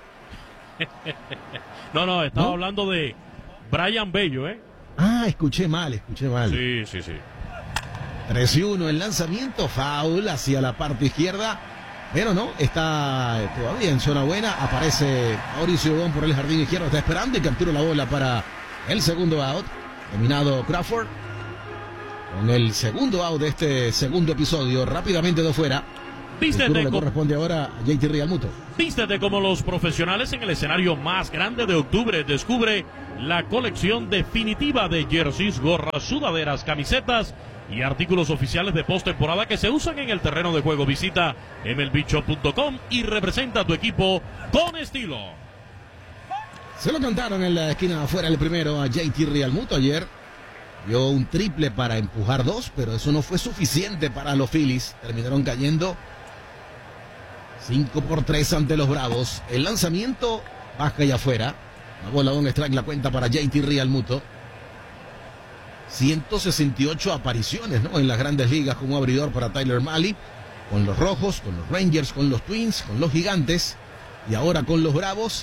no, no, estaba ¿No? hablando de Brian Bello, ¿eh? Ah, escuché mal, escuché mal. Sí, sí, sí. tres y uno, el lanzamiento, foul hacia la parte izquierda. Pero no, está todavía en zona buena. Aparece Mauricio Bon por el jardín izquierdo. Está esperando y captura la bola para el segundo out. Terminado Crawford. Con el segundo out de este segundo episodio. Rápidamente de fuera. Vístete le con- corresponde ahora a J T Realmuto. Vístete como los profesionales en el escenario más grande de octubre. Descubre la colección definitiva de jerseys, gorras, sudaderas, camisetas y artículos oficiales de postemporada que se usan en el terreno de juego. Visita M L B shop punto com y representa a tu equipo con estilo. Se lo cantaron en la esquina afuera el primero a J T Realmuto ayer. Dio un triple para empujar dos, pero eso no fue suficiente para los Phillies. Terminaron cayendo cinco por tres ante los Bravos. El lanzamiento baja y afuera. Una bola, un strike, la cuenta para J T Realmuto. ciento sesenta y ocho apariciones, ¿no?, en las grandes ligas como abridor para Tyler Mahle. Con los Rojos, con los Rangers, con los Twins, con los Gigantes. Y ahora con los Bravos.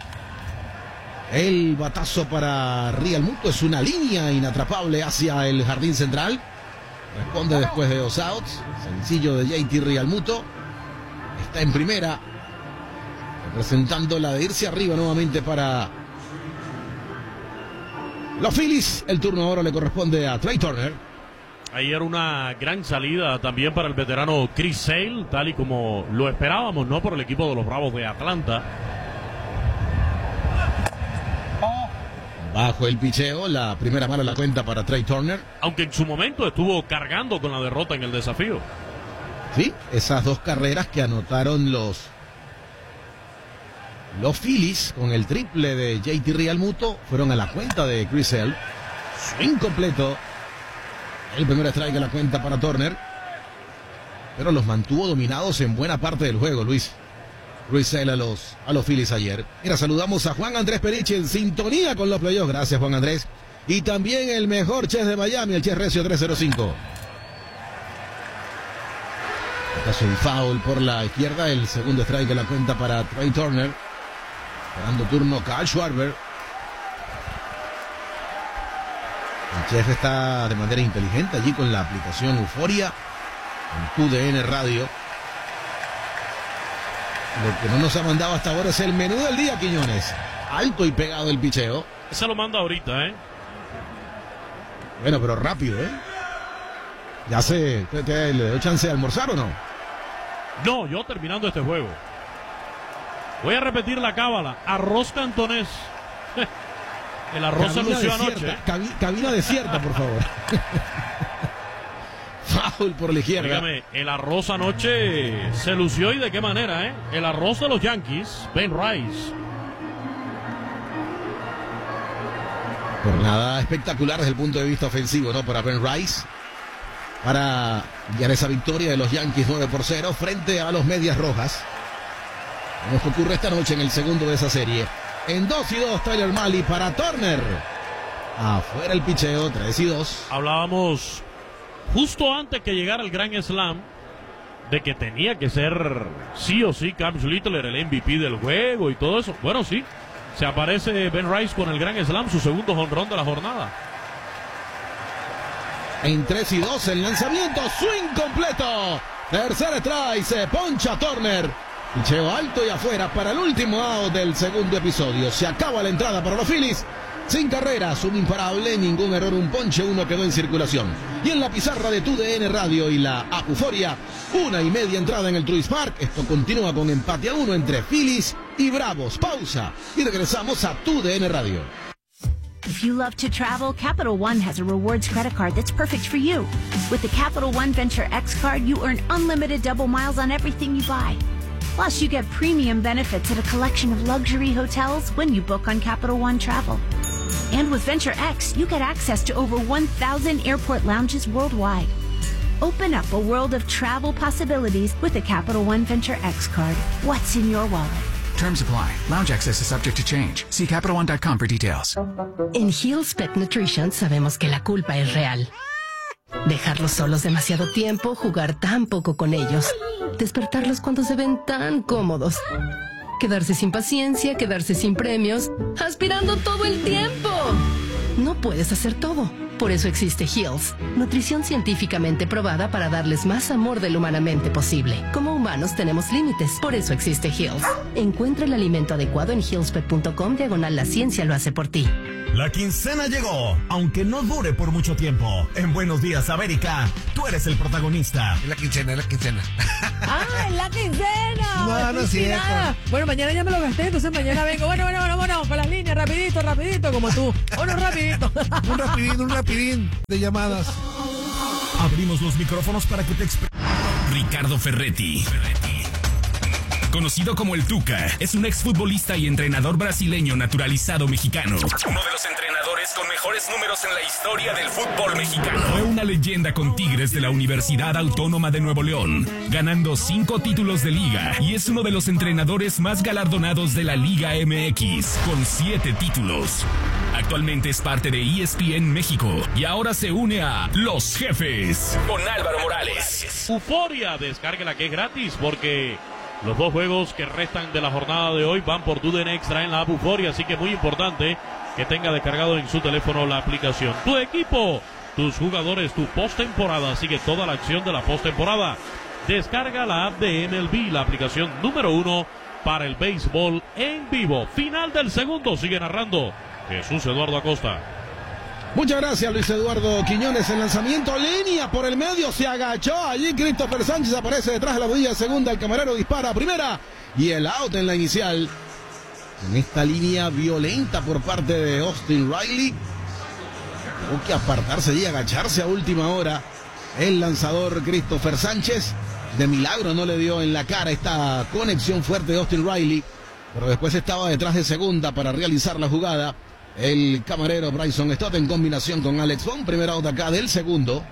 El batazo para Realmuto es una línea inatrapable hacia el jardín central. Responde después de dos outs. Sencillo de J T Realmuto. Está en primera, representando la de irse arriba nuevamente para los Phillies. El turno ahora le corresponde a Trea Turner. Ayer una gran salida también para el veterano Chris Sale, tal y como lo esperábamos, ¿no?, por el equipo de los Bravos de Atlanta. Bajo el picheo, la primera mala la cuenta para Trea Turner. Aunque en su momento estuvo cargando con la derrota en el desafío. Sí, esas dos carreras que anotaron los los Phillies con el triple de J T Realmuto fueron a la cuenta de Chris Sale. Swing completo. El primer strike a la cuenta para Turner. Pero los mantuvo dominados en buena parte del juego, Luis. Chris Sale a los, a los Phillies ayer. Mira, saludamos a Juan Andrés Periche en sintonía con los playoffs. Gracias, Juan Andrés. Y también el mejor chef de Miami, el Chef Recio tres cero cinco. Es un foul por la izquierda, el segundo strike de la cuenta para Trea Turner. Esperando turno Kyle Schwarber. El chef está de manera inteligente allí con la aplicación Euforia, con tu D N Radio. Lo que no nos ha mandado hasta ahora es el menú del día, Quiñones. Alto y pegado el picheo. Se lo manda ahorita, ¿eh? Bueno, pero rápido, ¿eh? Ya sé, ¿te, te, ¿le doy chance de almorzar o no? No, yo terminando este juego. Voy a repetir la cábala. Arroz cantonés. El arroz se Cabina lució desierta, anoche. ¿eh? cabi- cabina desierta, por favor. Foul por la izquierda. Dígame, el arroz anoche se lució, y de qué manera, ¿eh? El arroz de los Yankees, Ben Rice. Jornada espectacular desde el punto de vista ofensivo, ¿no?, para Ben Rice. Para guiar esa victoria de los Yankees nueve por cero frente a los Medias Rojas. Como que ocurre esta noche en el segundo de esa serie. En dos y dos, Tyler Mahle para Turner. Afuera el picheo, tres y dos. Hablábamos justo antes que llegara el Grand Slam de que tenía que ser sí o sí Cam Schlittler el M V P del juego y todo eso. Bueno, sí, se aparece Ben Rice con el Grand Slam, su segundo jonrón de la jornada. En tres y dos el lanzamiento, swing completo. Tercer strike, se poncha Turner. Picheo alto y afuera para el último out del segundo episodio. Se acaba la entrada para los Phillies. Sin carreras, un imparable, ningún error, un ponche, uno quedó en circulación. Y en la pizarra de tu D N Radio y la app Euforia, una y media entrada en el Truist Park. Esto continúa con empate a uno entre Phillies y Bravos. Pausa y regresamos a tu D N Radio. If you love to travel, Capital One has a rewards credit card that's perfect for you. With the Capital One Venture X card, you earn unlimited double miles on everything you buy. Plus, you get premium benefits at a collection of luxury hotels when you book on Capital One Travel. And with Venture X, you get access to over one thousand airport lounges worldwide. Open up a world of travel possibilities with the Capital One Venture X card. What's in your wallet? Terms apply. Lounge access is subject to change. See Capital One dot com for details. En Hill's Pet Nutrition sabemos que la culpa es real. Dejarlos solos demasiado tiempo, jugar tan poco con ellos, despertarlos cuando se ven tan cómodos, quedarse sin paciencia, quedarse sin premios, aspirando todo el tiempo. No puedes hacer todo. Por eso existe Heals, nutrición científicamente probada para darles más amor del humanamente posible. Como humanos tenemos límites, por eso existe Heals. Encuentra el alimento adecuado en healspet punto com diagonal la ciencia lo hace por ti. La quincena llegó, aunque no dure por mucho tiempo. En Buenos Días, América, tú eres el protagonista. Es la quincena, es la quincena. ¡Ah, es la quincena! No, no es cierto. Bueno, mañana ya me lo gasté, entonces mañana vengo. Bueno, bueno, bueno, bueno, con las líneas, rapidito, rapidito, como tú. Bueno, rapidito. Un rapidín, un rapidín de llamadas. Abrimos los micrófonos para que te expreses. Ricardo Ferretti. Ferretti. Conocido como el Tuca, es un exfutbolista y entrenador brasileño naturalizado mexicano. Uno de los entrenadores con mejores números en la historia del fútbol mexicano. Fue una leyenda con Tigres de la Universidad Autónoma de Nuevo León, ganando cinco títulos de liga, y es uno de los entrenadores más galardonados de la Liga M X, con siete títulos. Actualmente es parte de E S P N México y ahora se une a Los Jefes con Álvaro Morales. Euforia, descárguela que es gratis porque los dos juegos que restan de la jornada de hoy van por tu D N Extra en la app Euforia, así que muy importante que tenga descargado en su teléfono la aplicación. Tu equipo, tus jugadores, tu postemporada, sigue toda la acción de la postemporada. Descarga la app de M L B, la aplicación número uno para el béisbol en vivo. Final del segundo, sigue narrando Jesús Eduardo Acosta. Muchas gracias, Luis Eduardo Quiñones. El lanzamiento, línea por el medio, se agachó allí Christopher Sánchez, aparece detrás de la bodilla segunda, el camarero dispara a primera y el out en la inicial. En esta línea violenta por parte de Austin Riley, tuvo que apartarse y agacharse a última hora el lanzador Christopher Sánchez. De milagro no le dio en la cara esta conexión fuerte de Austin Riley, pero después estaba detrás de segunda para realizar la jugada el camarero Bryson Stott en combinación con Alex Bond. Primer out acá del segundo.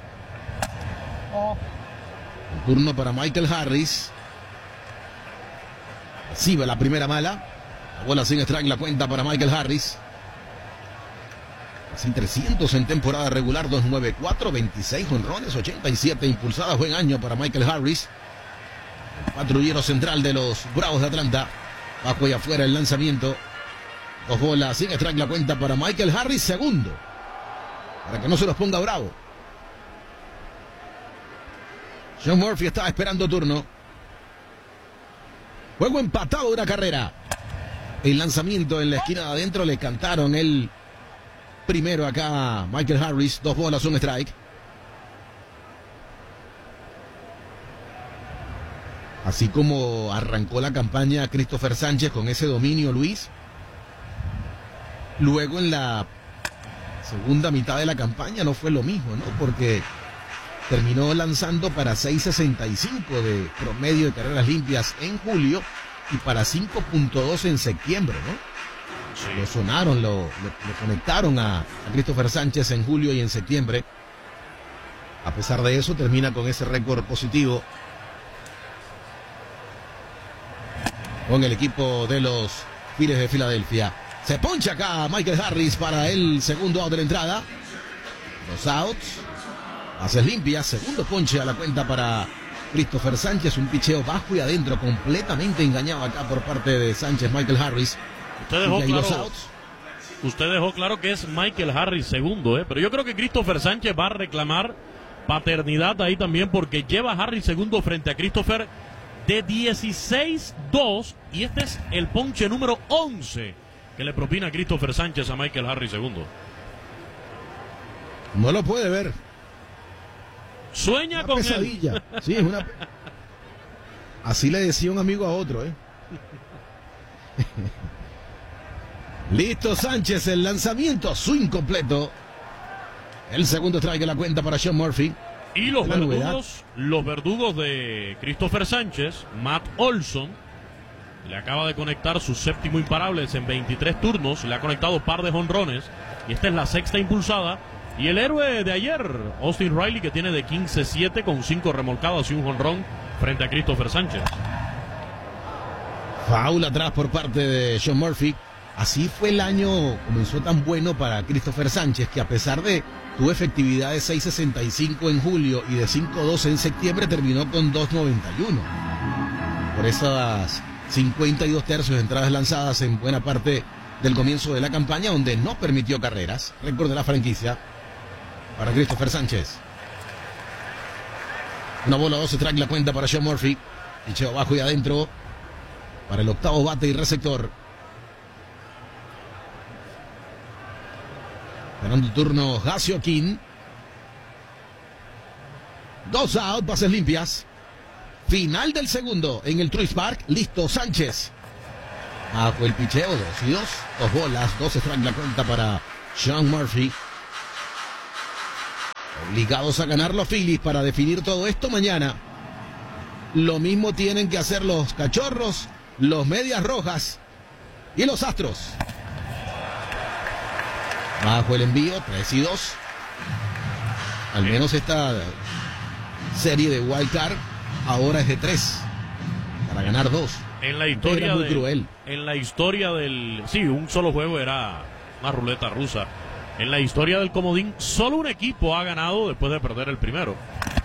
El turno para Michael Harris. Recibe la primera mala. La bola sin strike, la cuenta para Michael Harris. Casi trescientos en temporada regular, dos noventa y cuatro, veintiséis jonrones, ochenta y siete impulsadas. Buen año para Michael Harris, el patrullero central de los Bravos de Atlanta. Bajo y afuera el lanzamiento. Dos bolas sin strike, la cuenta para Michael Harris, segundo, para que no se los ponga bravo. Sean Murphy estaba esperando turno. Juego empatado, una carrera. El lanzamiento en la esquina de adentro, le cantaron el primero acá Michael Harris. Dos bolas, un strike. Así como arrancó la campaña Christopher Sánchez con ese dominio, Luis. Luego en la segunda mitad de la campaña no fue lo mismo, ¿no? Porque terminó lanzando para seis sesenta y cinco de promedio de carreras limpias en julio y para cinco punto dos en septiembre, ¿no? Sí. Lo sonaron, lo, lo, lo conectaron a, a Christopher Sánchez en julio y en septiembre. A pesar de eso, termina con ese récord positivo con el equipo de los Phillies de Filadelfia. Se poncha acá Michael Harris para el segundo out de la entrada. Dos outs. Bases limpias. Segundo ponche a la cuenta para Christopher Sánchez. Un picheo bajo y adentro, completamente engañado acá por parte de Sánchez, Michael Harris. Usted dejó claro, usted dejó claro que es Michael Harris segundo, ¿eh? Pero yo creo que Christopher Sánchez va a reclamar paternidad ahí también, porque lleva a Harris segundo frente a Christopher de dieciséis dos. Y este es el ponche número once que le propina Christopher Sánchez a Michael Harris segundo. No lo puede ver. Sueña una con pesadilla. él. Sí, es una... Así le decía un amigo a otro, ¿eh? Listo Sánchez, el lanzamiento, swing completo. El segundo strike, la cuenta para Sean Murphy. Y los verdugos, los verdugos de Christopher Sánchez, Matt Olson, le acaba de conectar sus séptimo imparables en veintitrés turnos. Le ha conectado par de jonrones y esta es la sexta impulsada. Y el héroe de ayer, Austin Riley, que tiene de quince siete con cinco remolcadas y un jonrón frente a Christopher Sánchez. Foul atrás por parte de Sean Murphy. Así fue el año, comenzó tan bueno para Christopher Sánchez, que a pesar de tuvo efectividad de seis sesenta y cinco en julio y de cinco dos en septiembre, terminó con dos noventa y uno. Por esas cincuenta y dos tercios de entradas lanzadas en buena parte del comienzo de la campaña, donde no permitió carreras, récord de la franquicia. para Christopher Sánchez. Una bola, dos strike la cuenta para Sean Murphy. Picheo abajo y adentro para el octavo bate y receptor. Ganando el turno Jasio King. Dos out, bases limpias. Final del segundo en el Truist Park. Listo Sánchez. Bajo el picheo, dos y dos. Dos bolas, dos strikes la cuenta para Sean Murphy. Obligados a ganar los Phillies para definir todo esto mañana. Lo mismo tienen que hacer los Cachorros, los Medias Rojas y los Astros. Bajo el envío, tres y dos. Al menos esta serie de wild card ahora es de tres para ganar dos. En la historia era muy de, cruel. En la historia del... Sí, un solo juego era una ruleta rusa. En la historia del comodín, solo un equipo ha ganado después de perder el primero.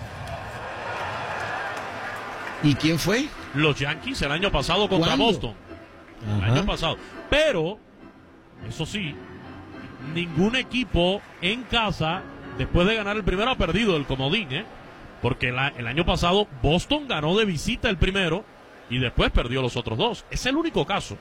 ¿Y quién fue? Los Yankees el año pasado contra ¿Cuándo? Boston. El Ajá. año pasado. Pero, eso sí, ningún equipo en casa, después de ganar el primero, ha perdido el comodín, ¿eh? Porque la, el año pasado Boston ganó de visita el primero y después perdió los otros dos. Es el único caso.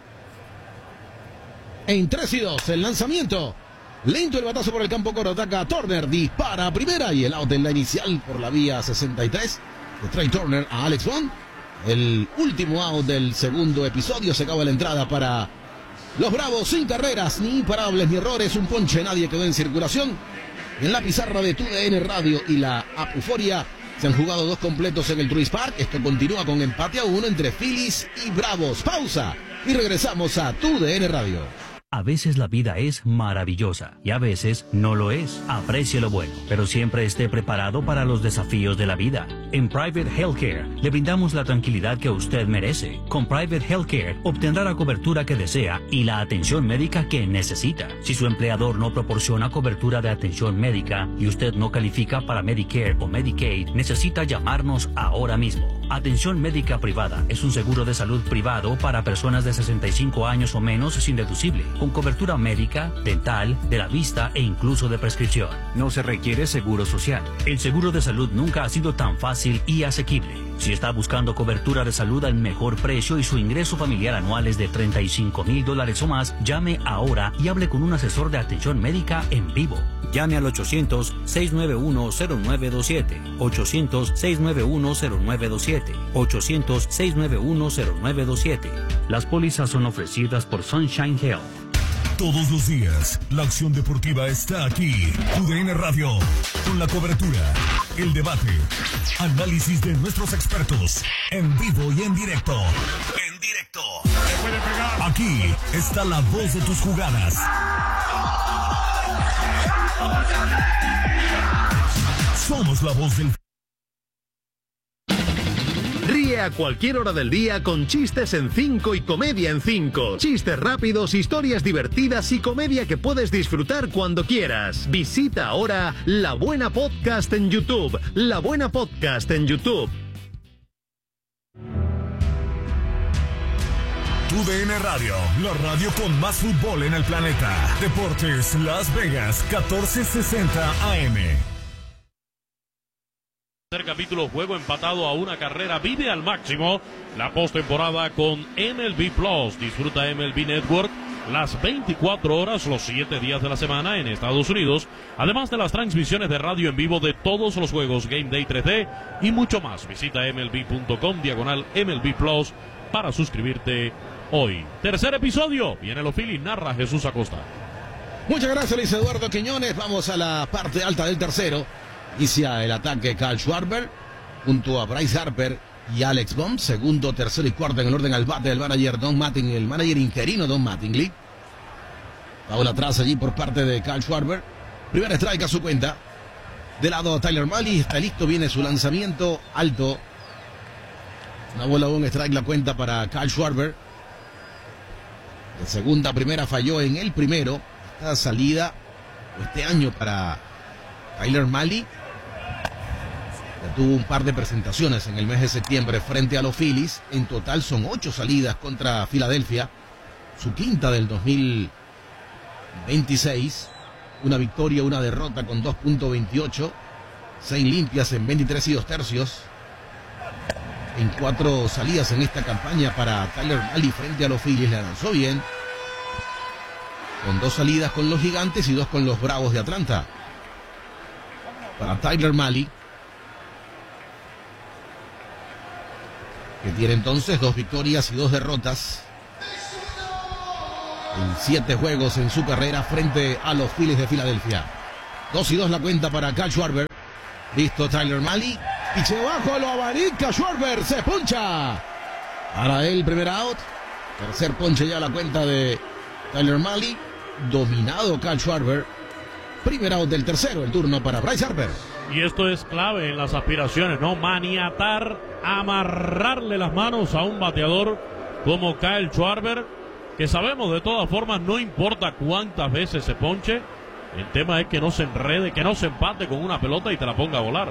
En tres y dos, el lanzamiento. Lento el batazo por el campo corto, ataca a Turner, dispara a primera y el out en la inicial por la vía sesenta y tres de Trey Turner a Alex Bond. El último out del segundo episodio, se acaba la entrada para los Bravos, sin carreras, ni imparables, ni errores, un ponche, nadie quedó en circulación. En la pizarra de T U D N Radio y la app Euforia se han jugado dos completos en el Truist Park. Esto continúa con empate a uno entre Phillies y Bravos. Pausa y regresamos a T U D N Radio. A veces la vida es maravillosa y a veces no lo es. Aprecie lo bueno, pero siempre esté preparado para los desafíos de la vida. En Private Healthcare le brindamos la tranquilidad que usted merece. Con Private Healthcare obtendrá la cobertura que desea y la atención médica que necesita. Si su empleador no proporciona cobertura de atención médica y usted no califica para Medicare o Medicaid, necesita llamarnos ahora mismo. Atención médica privada es un seguro de salud privado para personas de sesenta y cinco años o menos sin deducible, con cobertura médica, dental, de la vista e incluso de prescripción. No se requiere seguro social. El seguro de salud nunca ha sido tan fácil y asequible. Si está buscando cobertura de salud al mejor precio y su ingreso familiar anual es de treinta y cinco mil dólares o más, llame ahora y hable con un asesor de atención médica en vivo. Llame al ochocientos, seis nueve uno, cero nueve dos siete, ochocientos, seis nueve uno, cero nueve dos siete, ochocientos, seis nueve uno, cero nueve dos siete. Las pólizas son ofrecidas por Sunshine Health. Todos los días, la acción deportiva está aquí. T U D N Radio, con la cobertura, el debate, análisis de nuestros expertos, en vivo y en directo. En directo. Aquí está la voz de tus jugadas. Somos la voz del... Ríe a cualquier hora del día con chistes en cinco y comedia en cinco. Chistes rápidos, historias divertidas y comedia que puedes disfrutar cuando quieras. Visita ahora La Buena Podcast en YouTube. La Buena Podcast en YouTube. T U D N Radio, la radio con más fútbol en el planeta. Deportes Las Vegas, catorce sesenta A M. Tercer capítulo, juego empatado a una carrera, vive al máximo la postemporada con M L B Plus. Disfruta M L B Network las veinticuatro horas, los siete días de la semana en Estados Unidos, además de las transmisiones de radio en vivo de todos los juegos, Game Day tres D y mucho más. Visita M L B punto com diagonal M L B Plus para suscribirte hoy. Tercer episodio, viene los Phillies, narra Jesús Acosta. Muchas gracias, Luis Eduardo Quiñones. Vamos a la parte alta del tercero. Inicia el ataque Kyle Schwarber junto a Bryce Harper y Alex Bond. Segundo, tercero y cuarto en el orden al bate del manager Don Mattingly, el manager interino Don Mattingly. Paula atrás allí por parte de Kyle Schwarber. Primer strike a su cuenta. De lado Tyler Mahle, está listo, viene su lanzamiento alto. Una bola, un strike la cuenta para Kyle Schwarber. De segunda a primera falló en el primero. Esta salida este año para Tyler Mahle. Ya tuvo un par de presentaciones en el mes de septiembre frente a los Phillies. En total son ocho salidas contra Filadelfia. Su quinta del dos mil veintiséis. una victoria, una derrota con dos punto veintiocho. seis limpias en veintitrés y dos tercios. En cuatro salidas en esta campaña para Tyler Mahle frente a los Phillies. Le lanzó bien. Con dos salidas con los Gigantes y dos con los Bravos de Atlanta. Para Tyler Mahle, que tiene entonces dos victorias y dos derrotas en siete juegos en su carrera frente a los Phillies de Filadelfia. Dos y dos la cuenta para Kyle Schwarber. Listo Tyler Mahle. Piche bajo, lo abanica Schwarber. Se poncha. Para él, primer out. Tercer ponche ya la cuenta de Tyler Mahle. Dominado Kyle Schwarber. Primer out del tercero. El turno para Bryce Harper. Y esto es clave en las aspiraciones, ¿no? Maniatar, amarrarle las manos a un bateador como Kyle Schwarber, que sabemos de todas formas, no importa cuántas veces se ponche, el tema es que no se enrede, que no se empate con una pelota y te la ponga a volar.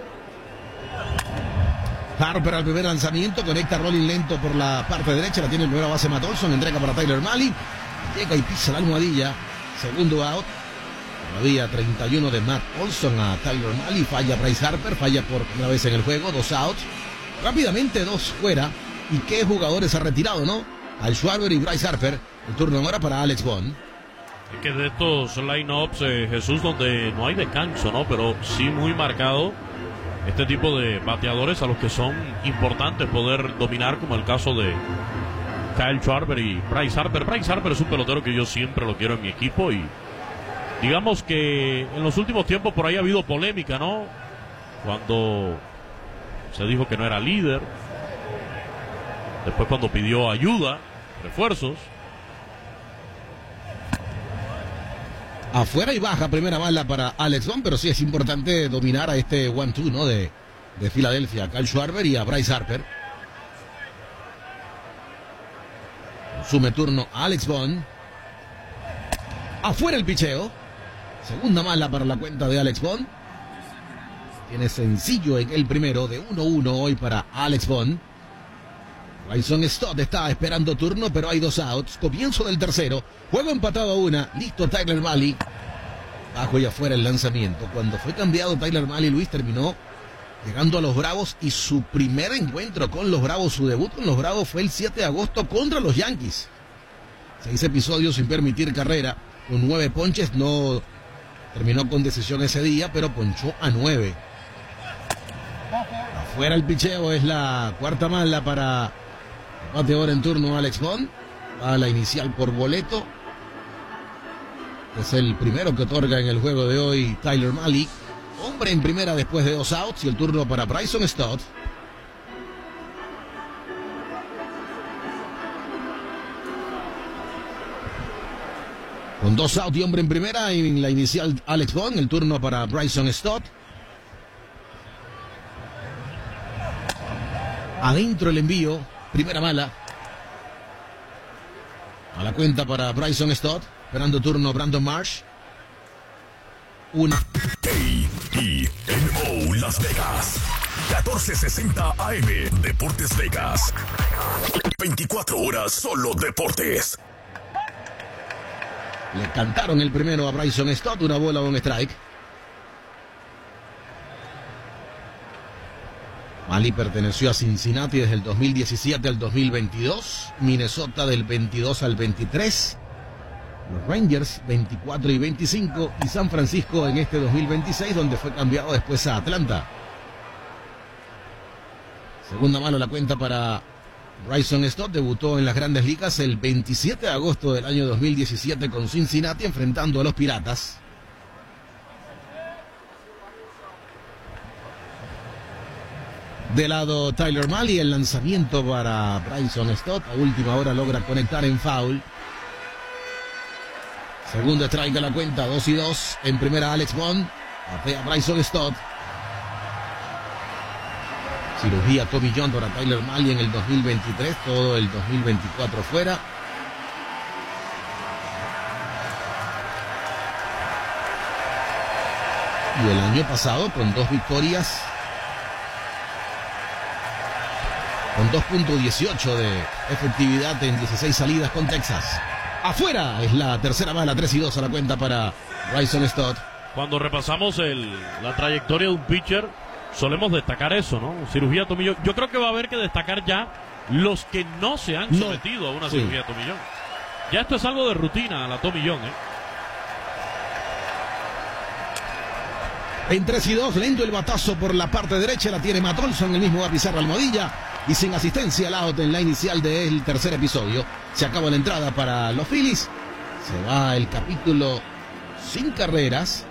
Harper al primer lanzamiento, conecta rolling lento por la parte derecha, la tiene el primera base Matt Olson, entrega para Tyler Mahle, llega y pisa la almohadilla, segundo out. Todavía treinta y uno de Matt Olson a Tyler Mahle, falla Bryce Harper, falla por primera vez en el juego, dos outs. Rápidamente dos fuera. ¿Y qué jugadores ha retirado, no? Al Schwarber y Bryce Harper. El turno ahora para Alex Bond. Es que de estos line-ups, eh, Jesús, donde no hay descanso, ¿no? Pero sí muy marcado este tipo de bateadores a los que son importantes poder dominar, como el caso de Kyle Schwarber y Bryce Harper. Bryce Harper es un pelotero que yo siempre lo quiero en mi equipo y digamos que en los últimos tiempos por ahí ha habido polémica, ¿no? Cuando se dijo que no era líder. Después cuando pidió ayuda, refuerzos. Afuera y baja, primera bala para Alex Bond, pero sí es importante dominar a este one two, ¿no? De, de Filadelfia, a Kyle Schwarber y a Bryce Harper. Consume turno Alex Bond. Afuera el picheo. Segunda mala para la cuenta de Alex Bond. Tiene sencillo en el primero, de uno uno hoy para Alex Bond. Bryson Stott está esperando turno, pero hay dos outs. Comienzo del tercero. Juego empatado a una. Listo Tyler Mahle. Bajo y afuera el lanzamiento. Cuando fue cambiado Tyler Mahle, Luis terminó llegando a los Bravos y su primer encuentro con los Bravos, su debut con los Bravos fue el siete de agosto contra los Yankees. Seis episodios sin permitir carrera, con nueve ponches, no terminó con decisión ese día, pero ponchó a nueve. Afuera el picheo, es la cuarta mala para bateador en turno Alex Bond. A la inicial por boleto. Es el primero que otorga en el juego de hoy Tyler Mahle. Hombre en primera después de dos outs y el turno para Bryson Stott. Con dos outs y hombre en primera en la inicial Alex Bond, el turno para Bryson Stott. Adentro el envío, primera mala. A la cuenta para Bryson Stott, esperando turno Brandon Marsh. Una. K I N O Las Vegas. catorce sesenta A M. Deportes Vegas. veinticuatro horas solo deportes. Le cantaron el primero a Bryson Stott, una bola, un strike. Mahle perteneció a Cincinnati desde el dos mil diecisiete al dos mil veintidós, Minnesota del veintidós al veintitrés, los Rangers veinticuatro y veinticinco y San Francisco en este dos mil veintiséis, donde fue cambiado después a Atlanta. Segunda mano la cuenta para Bryson Stott. Debutó en las Grandes Ligas el veintisiete de agosto del año dos mil diecisiete con Cincinnati, enfrentando a los Piratas. De lado Tyler Mahle, el lanzamiento para Bryson Stott. A última hora logra conectar en foul. Segundo strike a la cuenta, dos y dos. En primera Alex Bond. Batea Bryson Stott. Cirugía Tommy John para Tyler Mahle en el dos mil veintitrés, todo el dos mil veinticuatro fuera. Y el año pasado con dos victorias, con dos punto dieciocho de efectividad en dieciséis salidas con Texas. afuera. Es la tercera bala, tres y dos a la cuenta para Bryson Stott. Cuando repasamos el, la trayectoria de un pitcher, solemos destacar eso, ¿no? Cirugía tomillón. Yo creo que va a haber que destacar ya los que no se han no. sometido a una sí. cirugía tomillón. Ya esto es algo de rutina, la tomillón, ¿eh? En tres y dos, lento el batazo por la parte derecha, la tiene Matt Olson, el mismo va a pisar la almohadilla y sin asistencia al out en la inicial del tercer episodio. Se acaba la entrada para los Phillies, se va el capítulo sin carreras.